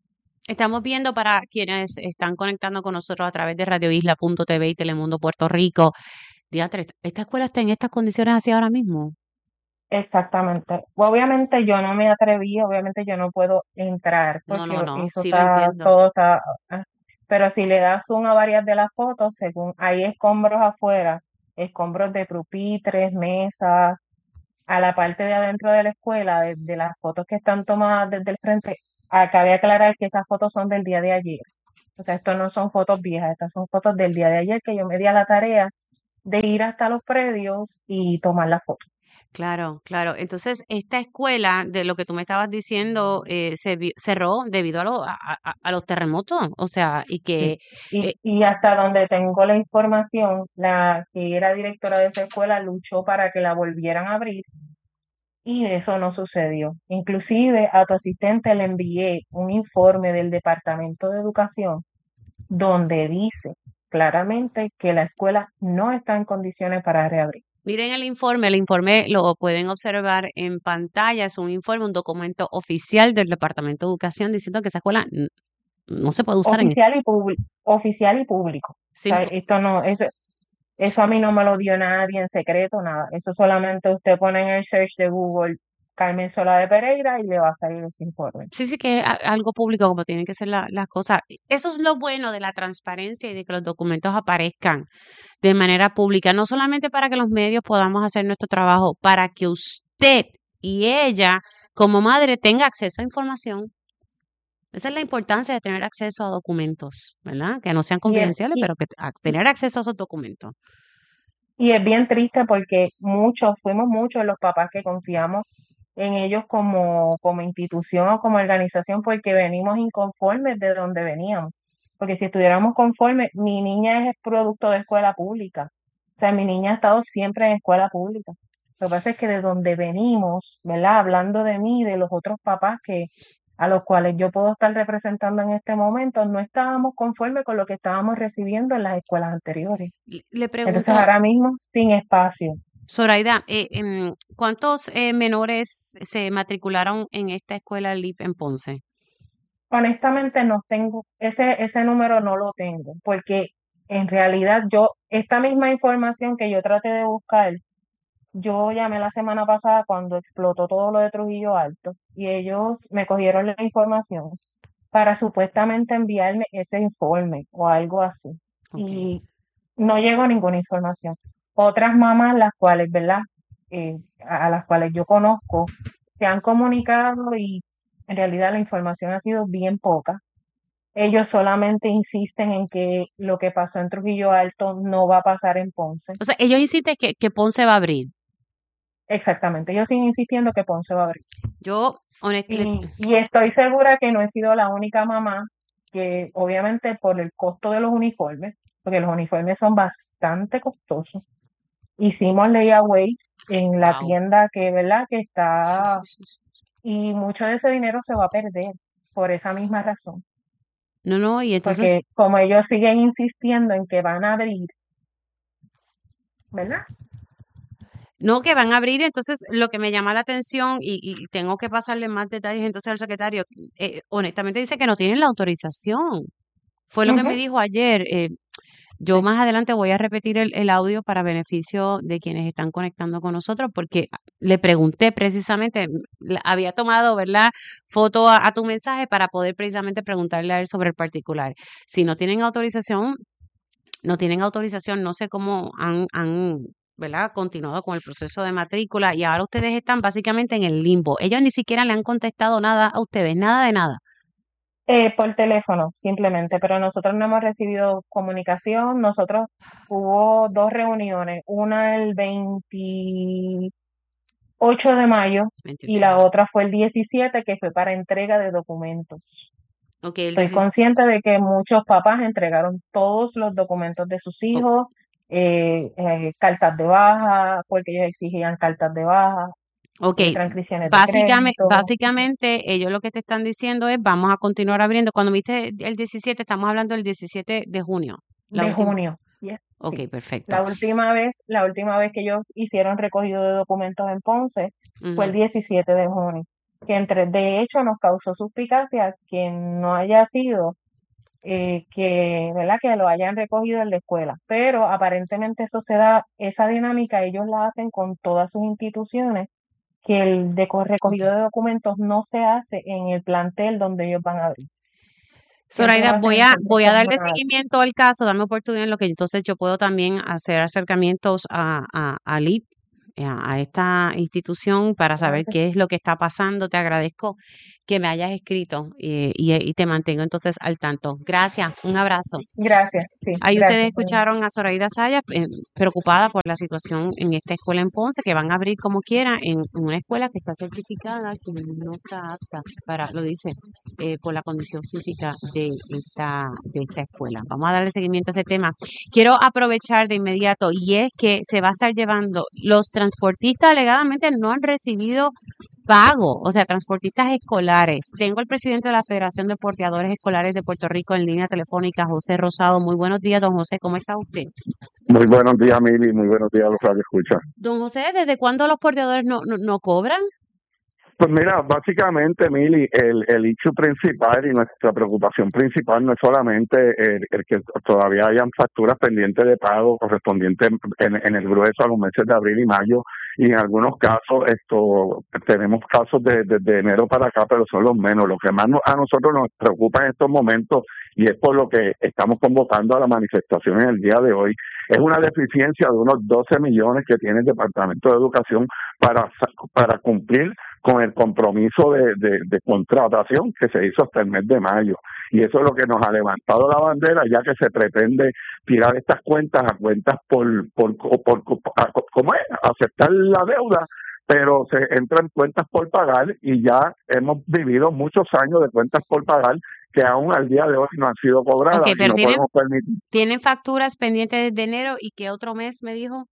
Estamos viendo para quienes están conectando con nosotros a través de radio isla punto t v y Telemundo Puerto Rico. Diatre, ¿esta escuela está en estas condiciones así ahora mismo? Exactamente. Obviamente yo no me atreví, obviamente yo no puedo entrar No, no, porque no, eso sí lo está, entiendo. todo está, ah, pero si le das zoom a varias de las fotos, según hay escombros afuera, escombros de pupitres, mesas, a la parte de adentro de la escuela, de, de las fotos que están tomadas desde el frente, cabe aclarar que esas fotos son del día de ayer. O sea, esto no son fotos viejas, estas son fotos del día de ayer que yo me di a la tarea de ir hasta los predios y tomar las fotos. Claro, claro. Entonces, esta escuela, de lo que tú me estabas diciendo, eh, se vi- cerró debido a, lo- a, a- a los terremotos. O sea, y que, Sí. eh, Y, y hasta donde tengo la información, la que era directora de esa escuela luchó para que la volvieran a abrir y eso no sucedió. Inclusive a tu asistente le envié un informe del Departamento de Educación donde dice claramente que la escuela no está en condiciones para reabrir. miren el informe, el informe lo pueden observar en pantalla, es un informe, un documento oficial del Departamento de Educación diciendo que esa escuela n- no se puede usar en... Oficial y público, oficial y público. O Sí, sea, esto no, eso, eso a mí no me lo dio nadie en secreto, nada. Eso solamente usted pone en el search de Google Carmen Sola de Pereira y le va a salir ese informe. sí, sí que es a- algo público como tienen que ser la- las cosas. Eso es lo bueno de la transparencia y de que los documentos aparezcan de manera pública, no solamente para que los medios podamos hacer nuestro trabajo, para que usted y ella como madre tenga acceso a información. Esa es la importancia de tener acceso a documentos, ¿verdad? Que no sean Y es, confidenciales, y, pero que a- tener acceso a esos documentos. y es bien triste porque muchos, fuimos muchos los papás que confiamos en ellos como, como institución o como organización porque venimos inconformes de donde veníamos. Porque si estuviéramos conformes, mi niña es producto de escuela pública. O sea, mi niña ha estado siempre en escuela pública. Lo que pasa es que de donde venimos, ¿verdad? Hablando de mí, de los otros papás que a los cuales yo puedo estar representando en este momento, no estábamos conformes con lo que estábamos recibiendo en las escuelas anteriores. Le le Entonces pregunto, ahora mismo sin espacio. Zoraida, eh, em, ¿cuántos eh, menores se matricularon en esta escuela L I P en Ponce? Honestamente no tengo, ese, ese número no lo tengo, porque en realidad yo, esta misma información que yo traté de buscar, yo llamé la semana pasada cuando explotó todo lo de Trujillo Alto y ellos me cogieron la información para supuestamente enviarme ese informe o algo así. Ok. Y no llegó ninguna información. Otras mamás, las cuales, ¿verdad? Eh, a a las cuales yo conozco, se han comunicado y en realidad la información ha sido bien poca. Ellos solamente insisten en que lo que pasó en Trujillo Alto no va a pasar en Ponce. O sea, ellos insisten que, que Ponce va a abrir. Exactamente, ellos siguen insistiendo que Ponce va a abrir. Yo, honestamente, Y, y estoy segura que no he sido la única mamá que, obviamente, por el costo de los uniformes, porque los uniformes son bastante costosos, hicimos layaway en la wow. tienda que, ¿verdad? Que Sí, está, sí, sí, sí. y mucho de ese dinero se va a perder por esa misma razón, No, no, y entonces, porque como ellos siguen insistiendo en que van a abrir, ¿verdad? no, que van a abrir, entonces lo que me llama la atención y, y tengo que pasarle más detalles entonces al secretario, eh, honestamente dice que no tienen la autorización. Fue lo que me Ujú, dijo ayer. eh, yo sí. más adelante voy a repetir el, el audio para beneficio de quienes están conectando con nosotros, porque le pregunté precisamente, m- la- había tomado, ¿verdad?, foto a, a tu mensaje para poder precisamente preguntarle a él sobre el particular. Si no tienen autorización, no tienen autorización, no sé cómo han, han, ¿verdad?, continuado con el proceso de matrícula y ahora ustedes están básicamente en el limbo. Ellos ni siquiera le han contestado nada a ustedes, nada de nada. Eh, por teléfono, simplemente, pero nosotros no hemos recibido comunicación. Nosotros hubo dos reuniones, una el veintiocho de mayo y veintiocho. la otra fue el diecisiete, que fue para entrega de documentos. Ok, el Estoy dieciséis. consciente de que muchos papás entregaron todos los documentos de sus o- hijos, eh, eh, cartas de baja, porque ellos exigían cartas de baja, Ok, eh, transcripciones de básicamente, crédito. básicamente ellos lo que te están diciendo es vamos a continuar abriendo. Cuando viste el diecisiete, estamos hablando del diecisiete de junio, la De última. junio. Yes, Ok, sí. perfecto. La última vez, la última vez que ellos hicieron recogido de documentos en Ponce fue el Ujú. diecisiete de junio. que entre, de hecho nos causó suspicacia que no haya sido eh, que, ¿verdad? Que lo hayan recogido en la escuela, pero aparentemente eso se da, esa dinámica ellos la hacen con todas sus instituciones, que el de co- recogido de documentos no se hace en el plantel donde ellos van a abrir. Siempre lo Zoraida, hacen voy en a, centros voy a darle comunales. seguimiento al caso, dame oportunidad en lo que entonces yo puedo también hacer acercamientos a, a, a L I P, a, a esta institución para saber Claro que qué sí. es lo que está pasando. Te agradezco que me hayas escrito eh, y, y te mantengo entonces al tanto. Gracias, un abrazo. Gracias, sí, Ahí ustedes gracias. escucharon a Zoraida Sayas, eh, preocupada por la situación en esta escuela en Ponce, que van a abrir como quiera en, en una escuela que está certificada, que no está apta para, lo dice, eh, por la condición física de esta, de esta escuela. Vamos a darle seguimiento a ese tema. Quiero aprovechar de inmediato, y es que se va a estar llevando, los transportistas alegadamente no han recibido pago, o sea, transportistas escolares. Tengo al presidente de la Federación de Porteadores Escolares de Puerto Rico en línea telefónica, José Rosado. Muy buenos días, don José, ¿cómo está usted? Muy buenos días, Mili, muy buenos días a los radioescuchas. Don José, ¿desde cuándo los porteadores no, no, no cobran? Pues mira, básicamente, Mili, el, el hecho principal y nuestra preocupación principal no es solamente el, el que todavía hayan facturas pendientes de pago correspondientes en, en el grueso a los meses de abril y mayo, y en algunos casos esto tenemos casos de, de, de enero para acá, pero son los menos. Lo que más nos, a nosotros nos preocupa en estos momentos, y es por lo que estamos convocando a la manifestación en el día de hoy, es una deficiencia de unos doce millones que tiene el Departamento de Educación para, para cumplir con el compromiso de, de, de contratación que se hizo hasta el mes de mayo. Y eso es lo que nos ha levantado la bandera, ya que se pretende tirar estas cuentas a cuentas por, por, por, por a, ¿cómo es? Aceptar la deuda, pero se entra en cuentas por pagar, y ya hemos vivido muchos años de cuentas por pagar que aún al día de hoy no han sido cobradas. Okay, pero y no tienen, podemos permitir. ¿tienen facturas pendientes desde enero y qué otro mes me dijo?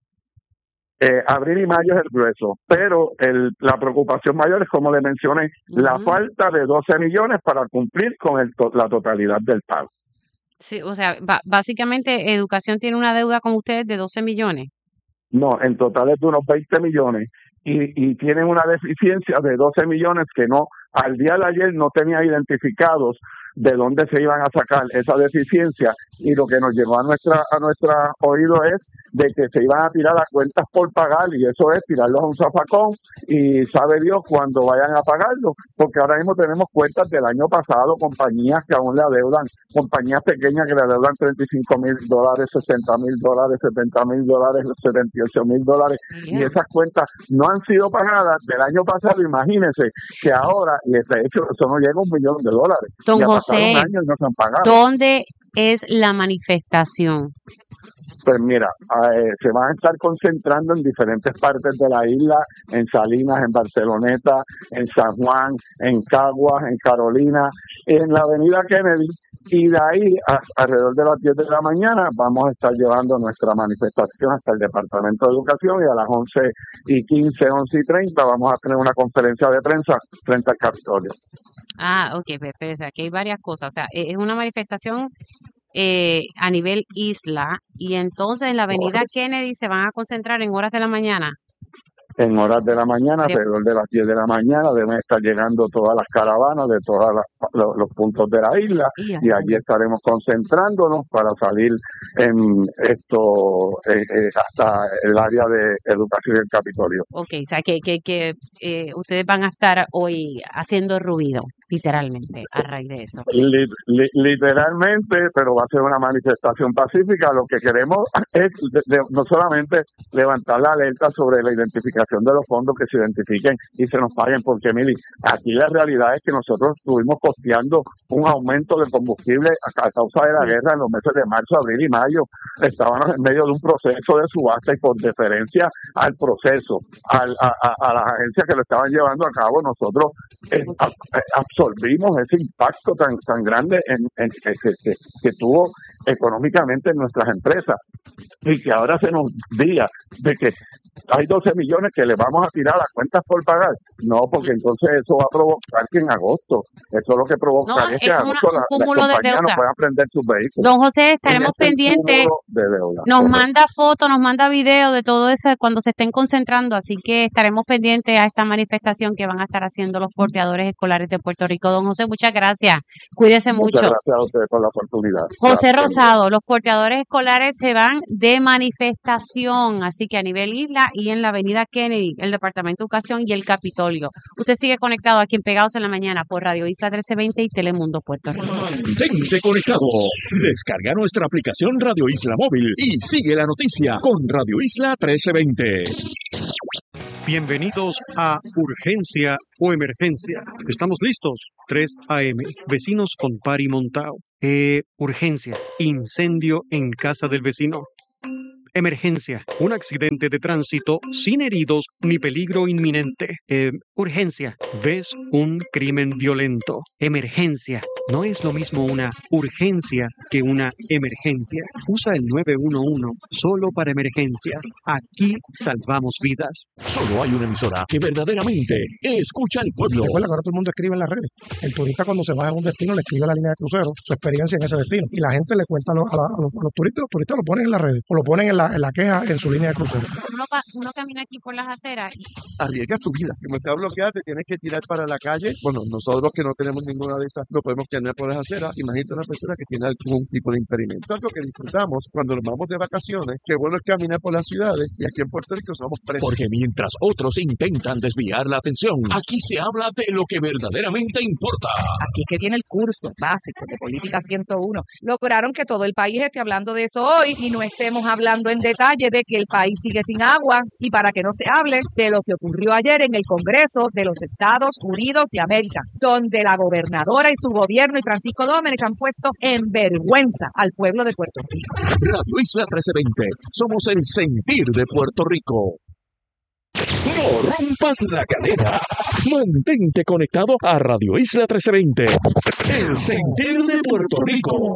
Eh, abril y mayo es el grueso, pero el, la preocupación mayor es, como le mencioné, uh-huh. la falta de doce millones para cumplir con el to- la totalidad del pago. Sí, o sea, ba- básicamente Educación tiene una deuda con ustedes de doce millones. No, en total es de unos veinte millones, y, y tienen una deficiencia de doce millones que no, al día de ayer no tenía identificados de dónde se iban a sacar esa deficiencia, y lo que nos llegó a nuestra a nuestra oído es de que se iban a tirar a cuentas por pagar, y eso es tirarlos a un zafacón, y sabe Dios cuándo vayan a pagarlo, porque ahora mismo tenemos cuentas del año pasado, compañías que aún le adeudan, compañías pequeñas que le adeudan treinta y cinco mil dólares, sesenta mil dólares, setenta mil dólares, setenta y ocho mil dólares, yeah. y esas cuentas no han sido pagadas del año pasado. Imagínense que ahora, y de hecho eso no llega a un millón de dólares. Don José, ¿dónde es la manifestación? Pues mira, eh, se van a estar concentrando en diferentes partes de la isla, en Salinas, en Barceloneta, en San Juan, en Caguas, en Carolina, en la avenida Kennedy, y de ahí a, alrededor de las diez de la mañana vamos a estar llevando nuestra manifestación hasta el Departamento de Educación, y a las once y quince, once y treinta vamos a tener una conferencia de prensa frente al Capitolio. Ah, ok, pero aquí hay varias cosas, o sea, es una manifestación Eh, a nivel isla, y entonces en la avenida Kennedy se van a concentrar en horas de la mañana. En horas de la mañana, de... alrededor de las diez de la mañana, deben estar llegando todas las caravanas de todos los, los puntos de la isla, y, y allí estaremos concentrándonos para salir en esto eh, eh, hasta el área de educación y el Capitolio. Ok, o sea que, que, que eh, ustedes van a estar hoy haciendo ruido, literalmente, a raíz de eso. Li, li, literalmente, pero va a ser una manifestación pacífica. Lo que queremos es de, de, no solamente levantar la alerta sobre la identificación de los fondos, que se identifiquen y se nos paguen, porque Mili, aquí la realidad es que nosotros estuvimos costeando un aumento de combustible a, a causa de la guerra en los meses de marzo, abril y mayo. Estábamos en medio de un proceso de subasta, y por deferencia al proceso, al, a, a, a las agencias que lo estaban llevando a cabo, nosotros eh, a, absorbimos ese impacto tan tan grande en, en, que, que, que tuvo económicamente en nuestras empresas, y que ahora se nos diga de que hay doce millones que le vamos a tirar a las cuentas por pagar. No, porque entonces eso va a provocar que en agosto, eso lo que provocaría No, es que es en una- agosto un la- las cúmulo de compañías no deuda. puedan prender sus vehículos. Don José, Ese estaremos es el pendientes. cúmulo de deuda. Nos Correcto. manda fotos, nos manda videos de todo eso cuando se estén concentrando, así que estaremos pendientes a esta manifestación que van a estar haciendo los porteadores escolares de Puerto Rico. Don José, muchas gracias. Cuídese Muchas mucho. gracias a ustedes por la oportunidad. José Gracias. Rosado, los porteadores escolares se van de manifestación, así que a nivel isla y en la avenida Kennedy, el Departamento de Educación y el Capitolio. Usted sigue conectado aquí en Pegados en la Mañana por Radio Isla trece veinte y Telemundo Puerto Rico. Mantente conectado. Descarga nuestra aplicación Radio Isla Móvil y sigue la noticia con Radio Isla trece veinte. Bienvenidos a Urgencia o Emergencia. Estamos listos. tres a eme. Vecinos con pari montao. Eh, urgencia. Incendio en casa del vecino. Emergencia. Un accidente de tránsito sin heridos ni peligro inminente. Eh, urgencia. ¿Ves un crimen violento? Emergencia. No es lo mismo una urgencia que una emergencia. Usa el nueve uno uno solo para emergencias. Aquí salvamos vidas. Solo hay una emisora que verdaderamente escucha al pueblo. Recuerda que ahora todo el mundo escribe en las redes. El turista cuando se baja en un destino le escribe a la línea de crucero su experiencia en ese destino. Y la gente le cuenta a los, a la- a los- a los turistas, los turistas lo ponen en las redes o lo ponen en la, en la queja en su línea de crucero. Uno, pa- uno camina aquí por las aceras y Arriesgas tu vida. Como está bloqueada, te tienes que tirar para la calle. Bueno, nosotros que no tenemos ninguna de esas, no podemos caminar por las aceras. Imagínate una persona que tiene algún tipo de impedimento. Algo que disfrutamos cuando nos vamos de vacaciones. Qué bueno es caminar por las ciudades y aquí en Puerto Rico somos presos. Porque mientras otros intentan desviar la atención, aquí se habla de lo que verdaderamente importa. Aquí que viene el curso básico de Política ciento uno. Lograron que todo el país esté hablando de eso hoy y no estemos hablando en detalle de que el país sigue sin agua y para que no se hable de lo que ocurrió ayer en el Congreso de los Estados Unidos de América, donde la gobernadora y su gobierno y Francisco Domínguez han puesto en vergüenza al pueblo de Puerto Rico. Radio Isla trece veinte. Somos el sentir de Puerto Rico. No rompas la cadena. Mantente conectado a Radio Isla trece veinte. El sentir de Puerto Rico.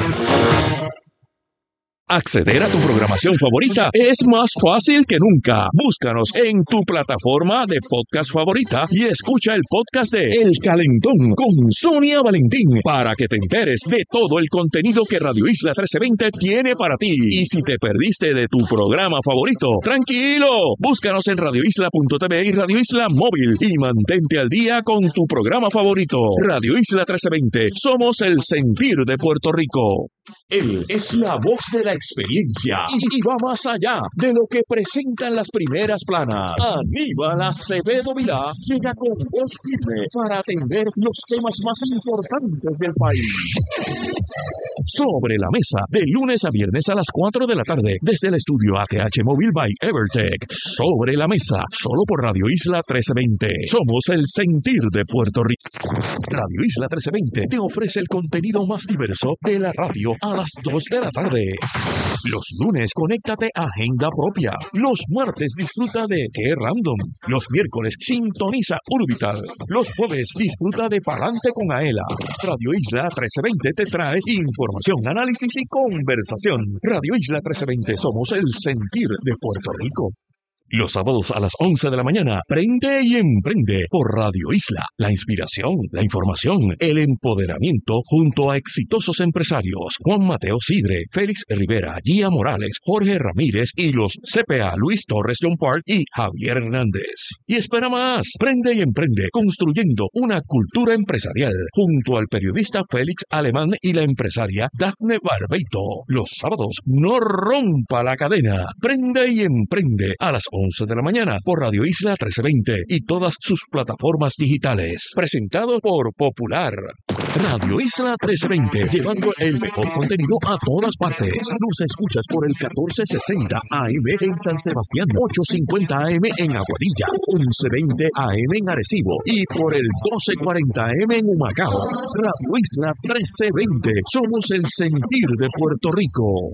Acceder a tu programación favorita es más fácil que nunca. Búscanos en tu plataforma de podcast favorita y escucha el podcast de El Calentón con Sonia Valentín para que te enteres de todo el contenido que Radio Isla trece veinte tiene para ti. Y si te perdiste de tu programa favorito, tranquilo, búscanos en radio isla punto t v y Radio Isla Móvil y mantente al día con tu programa favorito. Radio Isla trece veinte, somos el sentir de Puerto Rico. Él es la voz de la experiencia y, y va más allá de lo que presentan las primeras planas. Aníbal Acevedo Vilá llega con voz firme para atender los temas más importantes del país. Sobre la mesa, de lunes a viernes a las cuatro de la tarde, desde el estudio A T H Móvil by Evertech. Sobre la mesa, solo por Radio Isla trece veinte. Somos el sentir de Puerto Rico. Radio Isla trece veinte te ofrece el contenido más diverso de la radio a las dos de la tarde. Los lunes, conéctate a Agenda Propia. Los martes, disfruta de Qué Random. Los miércoles, sintoniza Urbital. Los jueves, disfruta de Palante con Aela. Radio Isla trece veinte te trae información, análisis y conversación. Radio Isla trece veinte, somos el sentir de Puerto Rico. Los sábados a las once de la mañana, prende y emprende por Radio Isla. La inspiración, la información, el empoderamiento junto a exitosos empresarios. Juan Mateo Sidre, Félix Rivera, Gia Morales, Jorge Ramírez y los C P A Luis Torres John Park y Javier Hernández. Y espera más, prende y emprende construyendo una cultura empresarial junto al periodista Félix Alemán y la empresaria Dafne Barbeito. Los sábados, no rompa la cadena. Prende y emprende a las once de la mañana por Radio Isla trece veinte y todas sus plataformas digitales. Presentado por Popular. Radio Isla trece veinte, llevando el mejor contenido a todas partes. Nos escuchas por el catorce sesenta A M en San Sebastián, ochocientos cincuenta A M en Aguadilla, once veinte A M en Arecibo y por el doce cuarenta A M en Humacao. Radio Isla trece veinte, somos el sentir de Puerto Rico.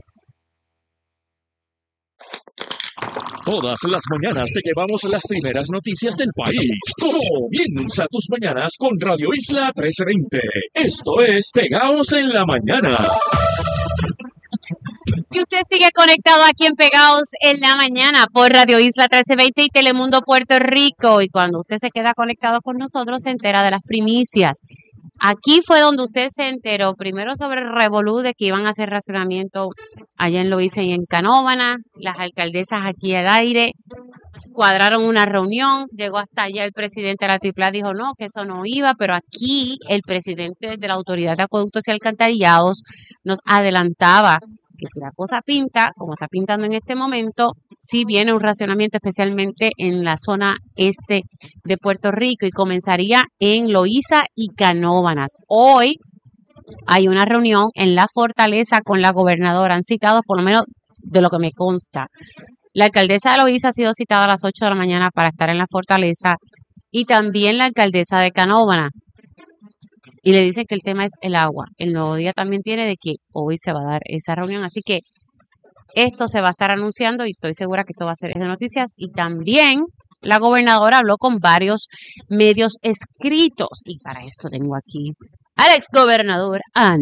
Todas las mañanas te llevamos las primeras noticias del país. Comienza tus mañanas con Radio Isla trece veinte. Esto es Pegaos en la Mañana. Y usted sigue conectado aquí en Pegados en la Mañana por Radio Isla trece veinte y Telemundo Puerto Rico. Y cuando usted se queda conectado con nosotros, se entera de las primicias. Aquí fue donde usted se enteró primero sobre el revolú de que iban a hacer racionamiento allá en Loíza y en Canóvana. Las alcaldesas aquí al aire cuadraron una reunión, llegó hasta allá el presidente de la Triple A, dijo no, que eso no iba, pero aquí el presidente de la Autoridad de Acueductos y Alcantarillados nos adelantaba que si la cosa pinta, como está pintando en este momento, sí viene un racionamiento especialmente en la zona este de Puerto Rico y comenzaría en Loíza y Canóvanas. Hoy hay una reunión en la Fortaleza con la gobernadora, han citado por lo menos de lo que me consta. La alcaldesa de Loíza ha sido citada a las ocho de la mañana para estar en la Fortaleza y también la alcaldesa de Canóvana. Y le dicen que el tema es el agua. El Nuevo Día también tiene de que hoy se va a dar esa reunión. Así que esto se va a estar anunciando y estoy segura que esto va a ser de noticias. Y también la gobernadora habló con varios medios escritos. Y para eso tengo aquí al exgobernador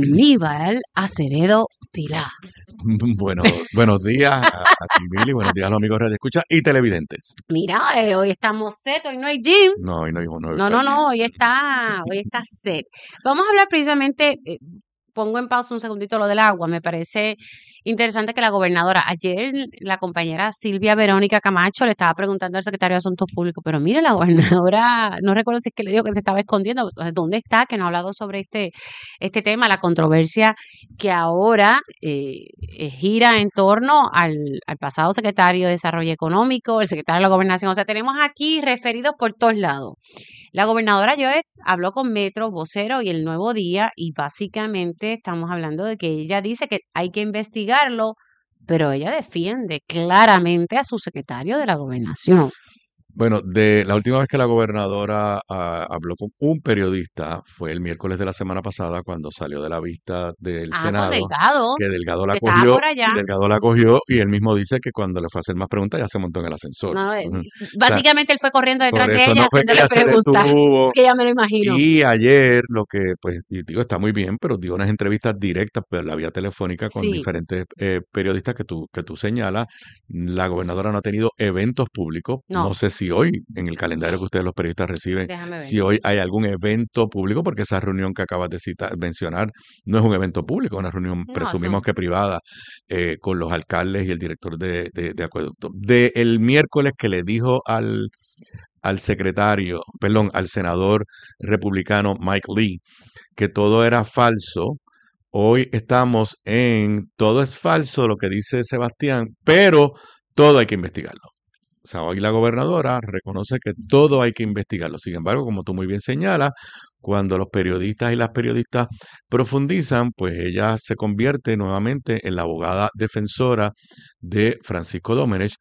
Aníbal Acevedo Vilá. Bueno, buenos días a, a ti, Mili, buenos días a los amigos de Escucha y televidentes. Mira, eh, hoy estamos set, hoy no hay gym. No, hoy no hay no, no, no, no, hoy está, hoy está set. Vamos a hablar precisamente, eh, pongo en pausa un segundito lo del agua, me parece interesante que la gobernadora, ayer la compañera Silvia Verónica Camacho le estaba preguntando al secretario de Asuntos Públicos, pero mire, la gobernadora, no recuerdo si es que le dijo que se estaba escondiendo, ¿dónde está? Que no ha hablado sobre este, este tema, la controversia que ahora eh, gira en torno al, al pasado secretario de Desarrollo Económico, el secretario de la Gobernación, o sea, tenemos aquí referidos por todos lados. La gobernadora Joet habló con Metro, Vocero y El Nuevo Día y básicamente estamos hablando de que ella dice que hay que investigarlo, pero ella defiende claramente a su secretario de la Gobernación. Bueno, de la última vez que la gobernadora uh, habló con un periodista fue el miércoles de la semana pasada cuando salió de la vista del ah, Senado, Delgado, que Delgado la que cogió, por allá. Delgado la cogió y él mismo dice que cuando le fue a hacer más preguntas ya se montó en el ascensor. No, uh-huh. Básicamente o sea, él fue corriendo detrás de ella no haciéndole preguntas. Es que ya me lo imagino. Y ayer lo que, pues, y digo, está muy bien, pero dio unas entrevistas directas por la vía telefónica con sí. diferentes eh, periodistas que tú, que tú señalas. La gobernadora no ha tenido eventos públicos. No, no sé si hoy en el calendario que ustedes los periodistas reciben, Déjame ver. si hoy hay algún evento público, porque esa reunión que acabas de citar, mencionar no es un evento público, es una reunión no, presumimos eso. que privada eh, con los alcaldes y el director de, de, de acueducto. De el miércoles que le dijo al, al secretario, perdón, al senador republicano Mike Lee que todo era falso, hoy estamos en todo es falso lo que dice Sebastián, pero todo hay que investigarlo. O sea, hoy la gobernadora reconoce que todo hay que investigarlo. Sin embargo, como tú muy bien señalas, cuando los periodistas y las periodistas profundizan, pues ella se convierte nuevamente en la abogada defensora de Francisco Domenech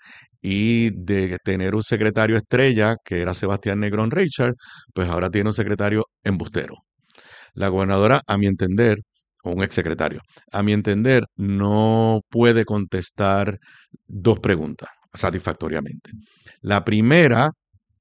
y de tener un secretario estrella, que era Sebastián Negrón Richard, pues ahora tiene un secretario embustero. La gobernadora, a mi entender, o un exsecretario, a mi entender, no puede contestar dos preguntas satisfactoriamente. La primera,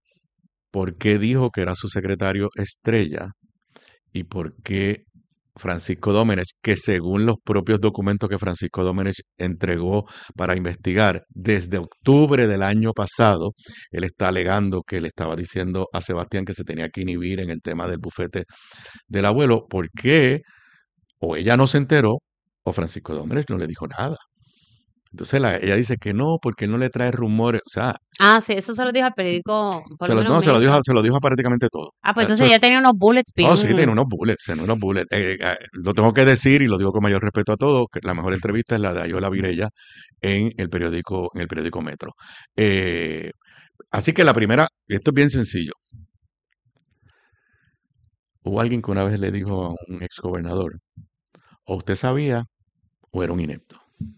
¿por qué dijo que era su secretario estrella? Y por qué Francisco Domenech, que según los propios documentos que Francisco Domenech entregó para investigar desde octubre del año pasado, él está alegando que le estaba diciendo a Sebastián que se tenía que inhibir en el tema del bufete del abuelo, ¿por qué? O ella no se enteró, o Francisco Domenech no le dijo nada. Entonces la, ella dice que no, porque él no le trae rumores, o sea... Ah, sí, eso se lo dijo al periódico. Por se lo lo, menos no, se lo, dijo, Metro. se lo dijo a prácticamente todo. Ah, pues Eso entonces es- ya tenía unos bullets bien. No, sí, tiene unos bullets, tiene unos bullets. Eh, eh, lo tengo que decir y lo digo con mayor respeto a todos, que la mejor entrevista es la de Ayola Virella en el periódico, en el periódico Metro. Eh, así que la primera, esto es bien sencillo. Hubo alguien que una vez le dijo a un exgobernador, o usted sabía o era un inepto.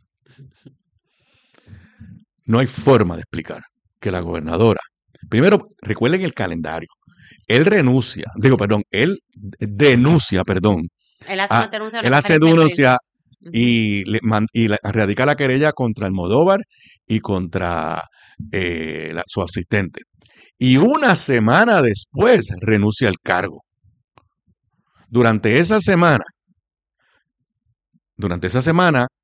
No hay forma de explicar que la gobernadora, primero, recuerden el calendario. Él renuncia, digo, perdón, él denuncia, perdón. Él hace a- una denuncia en él una hace conferencia de denuncia prensa. Ujú. y, le man- y la- radica la querella contra Almodóvar y contra eh, la- su asistente. Y una semana después renuncia al cargo. Durante esa semana, durante esa semana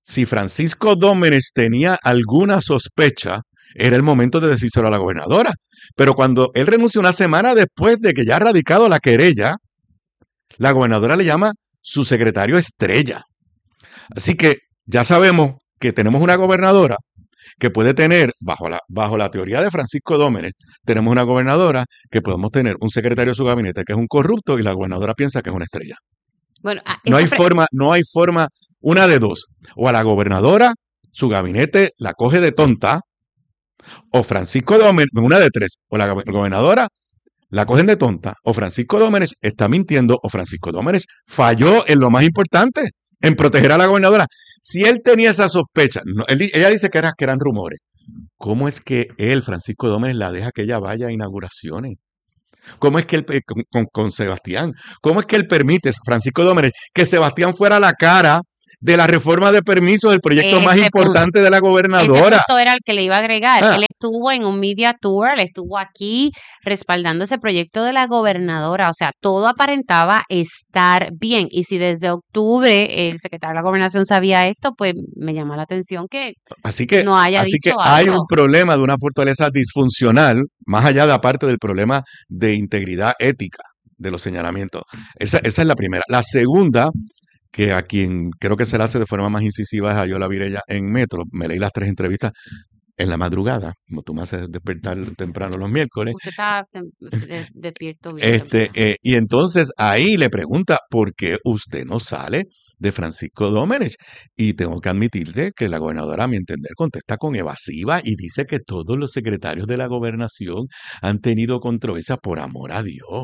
si Francisco Domenech tenía alguna sospecha, era el momento de decírselo a la gobernadora. Pero cuando él renunció una semana después de que ya ha radicado la querella, la gobernadora le llama su secretario estrella. Así que ya sabemos que tenemos una gobernadora que puede tener, bajo la, bajo la teoría de Francisco Domenech, tenemos una gobernadora que podemos tener un secretario de su gabinete que es un corrupto y la gobernadora piensa que es una estrella. Bueno, ah, No esa hay pre- forma, no hay forma, una de dos. O a la gobernadora, su gabinete la coge de tonta, o Francisco Domenech, una de tres, o la gob- gobernadora la cogen de tonta, o Francisco Domenech está mintiendo, o Francisco Domenech falló en lo más importante, en proteger a la gobernadora. Si él tenía esa sospecha, no, él di- ella dice que, era, que eran rumores. ¿Cómo es que él, Francisco Domenech, la deja que ella vaya a inauguraciones? ¿Cómo es que él, pe- con, con- con Sebastián, cómo es que él permite, Francisco Domenech, que Sebastián fuera la cara de la reforma de permisos del proyecto más Ese punto, importante de la ese gobernadora? punto era el que le iba a agregar. Ah, Él estuvo en un media tour, él estuvo aquí respaldando ese proyecto de la gobernadora. O sea, todo aparentaba estar bien. Y si desde octubre el secretario de la gobernación sabía esto, pues me llama la atención que Así que, no haya así que dicho hay un algo. problema de una fortaleza disfuncional, más allá de aparte del problema de integridad ética de los señalamientos. Esa, esa es la primera. La segunda, que a quien creo que se le hace de forma más incisiva es a Yola Virella en Metro. Me leí las tres entrevistas en la madrugada, como tú me haces despertar temprano los miércoles. Usted está tem- de- despierto bien Este, temprano. eh, y entonces ahí le pregunta, ¿por qué usted no sale de Francisco Domenech? Y tengo que admitirle que la gobernadora, a mi entender, contesta con evasiva y dice que todos los secretarios de la gobernación han tenido controversia por amor a Dios.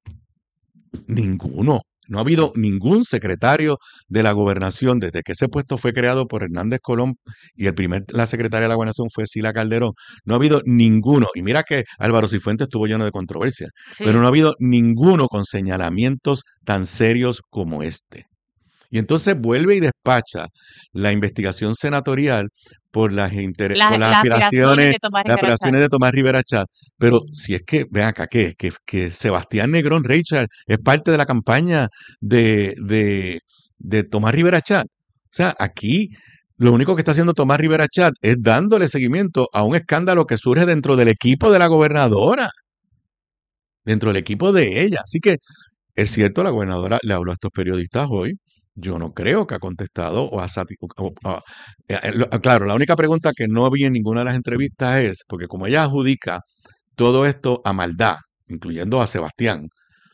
Ninguno. No ha habido ningún secretario de la gobernación desde que ese puesto fue creado por Hernández Colón y el primer, la secretaria de la gobernación fue Sila Calderón. No ha habido ninguno. Y mira que Álvaro Cifuentes estuvo lleno de controversia, pero Sí. no ha habido ninguno con señalamientos tan serios como este. Y entonces vuelve y despacha la investigación senatorial por las, inter- Las, por las las aspiraciones aspiraciones, de Tomás las Rivera Chat. aspiraciones de Tomás Rivera Chat. Pero si es que, ven acá, ¿qué? Que, que Sebastián Negrón Richard es parte de la campaña de, de, de Tomás Rivera Chat. O sea, aquí lo único que está haciendo Tomás Rivera Chat es dándole seguimiento a un escándalo que surge dentro del equipo de la gobernadora, dentro del equipo de ella. Así que es cierto, la gobernadora le habló a estos periodistas hoy. Yo no creo que ha contestado o ha sati- o- o- o- eh, eh, lo- Claro, la única pregunta que no vi en ninguna de las entrevistas es, porque como ella adjudica todo esto a maldad, incluyendo a Sebastián,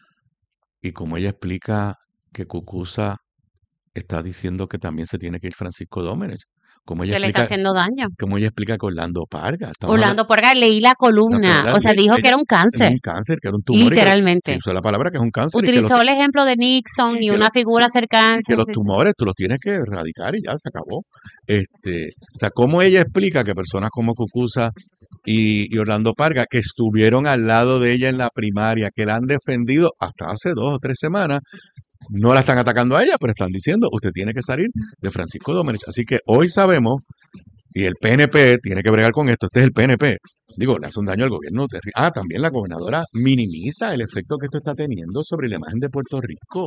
y como ella explica que Cucuza está diciendo que también se tiene que ir Francisco Domenech, como ella Que le está explica, haciendo daño. como ella explica que Orlando Parga, estamos hablando, Orlando Porga, leí la no, que columna. ella, O sea, le- dijo que ella era un era cáncer. un cáncer, que era un tumor y que, sí, Literalmente. usó la palabra que es un cáncer y que los, Utilizó el ejemplo de Nixon y y que una los, figura sí, cercana. y que Sí, los sí, sí. tumores tú los tienes que erradicar y ya se acabó. Este, o sea, cómo ella explica que personas como Cucuza y, y Orlando Parga, que estuvieron al lado de ella en la primaria, que la han defendido hasta hace dos o tres semanas, no la están atacando a ella, pero están diciendo, usted tiene que salir de Francisco Domenech. Así que hoy sabemos, y el P N P tiene que bregar con esto, este es el P N P. Digo, le hace un daño al gobierno. terri- Ah, también la gobernadora minimiza el efecto que esto está teniendo sobre la imagen de Puerto Rico.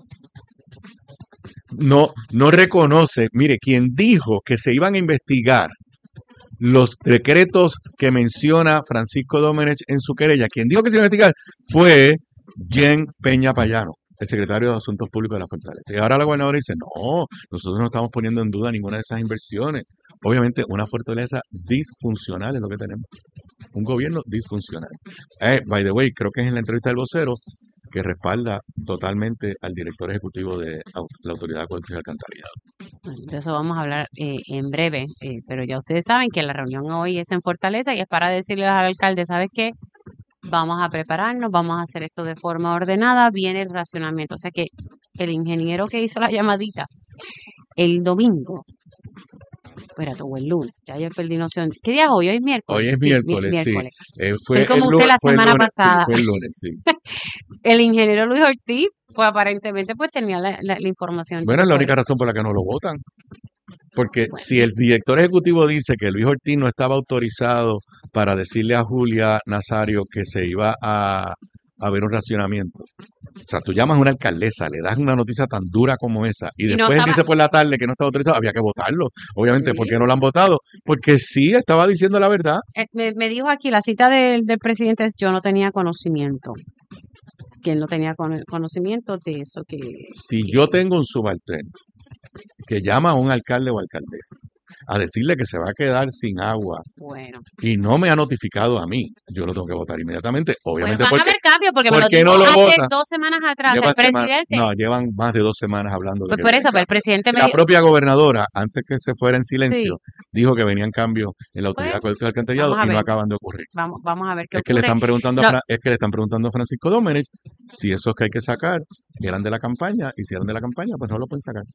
No, no reconoce, mire, quien dijo que se iban a investigar los decretos que menciona Francisco Domenech en su querella, quien dijo que se iba a investigar fue Jen Peña Payano, el secretario de Asuntos Públicos de la Fortaleza. Y ahora la gobernadora dice, no, nosotros no estamos poniendo en duda ninguna de esas inversiones. Obviamente, una fortaleza disfuncional es lo que tenemos. Un gobierno disfuncional. Eh, by the way, creo que es en la entrevista del vocero que respalda totalmente al director ejecutivo de au- la Autoridad de Acueductos y Alcantarillado. Bueno, de eso vamos a hablar eh, en breve, eh, pero ya ustedes saben que la reunión hoy es en Fortaleza y es para decirle al alcalde, ¿sabes qué? Vamos a prepararnos, vamos a hacer esto de forma ordenada, viene el racionamiento. O sea que el ingeniero que hizo la llamadita el domingo, espérate, o el lunes, ya yo perdí noción. ¿Qué día es hoy? Hoy es miércoles. Hoy es Sí, mi- miércoles, sí. miércoles. Eh, fue Estoy como el usted lu- la fue el semana lunes, sí, pasada. fue el lunes, sí. El ingeniero Luis Ortiz, pues aparentemente pues tenía la, la- la información. Bueno, es la entonces, única por- razón por la que no lo votan. Porque Bueno. si el director ejecutivo dice que Luis Ortiz no estaba autorizado para decirle a Julia Nazario que se iba a, a ver un racionamiento, O sea, tú llamas a una alcaldesa, le das una noticia tan dura como esa y Y no después estaba- dice por la tarde que no está autorizado, había que votarlo. Obviamente, ¿por Sí. qué no lo han votado? Porque sí estaba diciendo la verdad. Eh, me, me dijo aquí, la cita del, del presidente es yo no tenía conocimiento. Que él no tenía cono- conocimiento de eso. que Si yo tengo un subalterno que llama a un alcalde o alcaldesa a decirle que se va a quedar sin agua Bueno. y no me ha notificado a mí, yo lo tengo que votar inmediatamente. Bueno, Obviamente, van a porque, haber cambios porque me lo ¿por qué dijo no lo hace vota? dos semanas atrás Llevan el sema- presidente. no, llevan más de dos semanas hablando de Pues que por vienen eso, pues el cambios. presidente me La dijo, propia gobernadora, antes que se fuera en silencio, Sí. dijo que venían cambios en la autoridad Bueno, de alcantarillado vamos a y no ver. acaban de ocurrir. vamos, vamos a ver qué Es que le ocurre. están preguntando a Lo- Fra- es que le están preguntando a Francisco Domenech si esos que hay que sacar eran de la campaña y si eran de la campaña, pues no lo pueden sacar.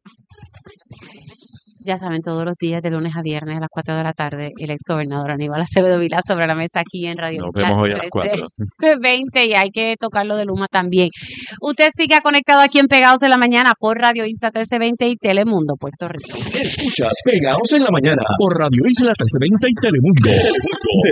Ya saben, todos los días de lunes a viernes a las cuatro de la tarde, el ex gobernador Aníbal Acevedo Vilá sobre la mesa aquí en Radio Nos Isla vemos hoy a las cuatro. trece veinte y hay que tocarlo de Luma también. Usted siga conectado aquí en Pegados de la Mañana por Radio Isla trece veinte y Telemundo, Puerto Rico. Escuchas Pegados en la Mañana por Radio Isla trece veinte y Telemundo.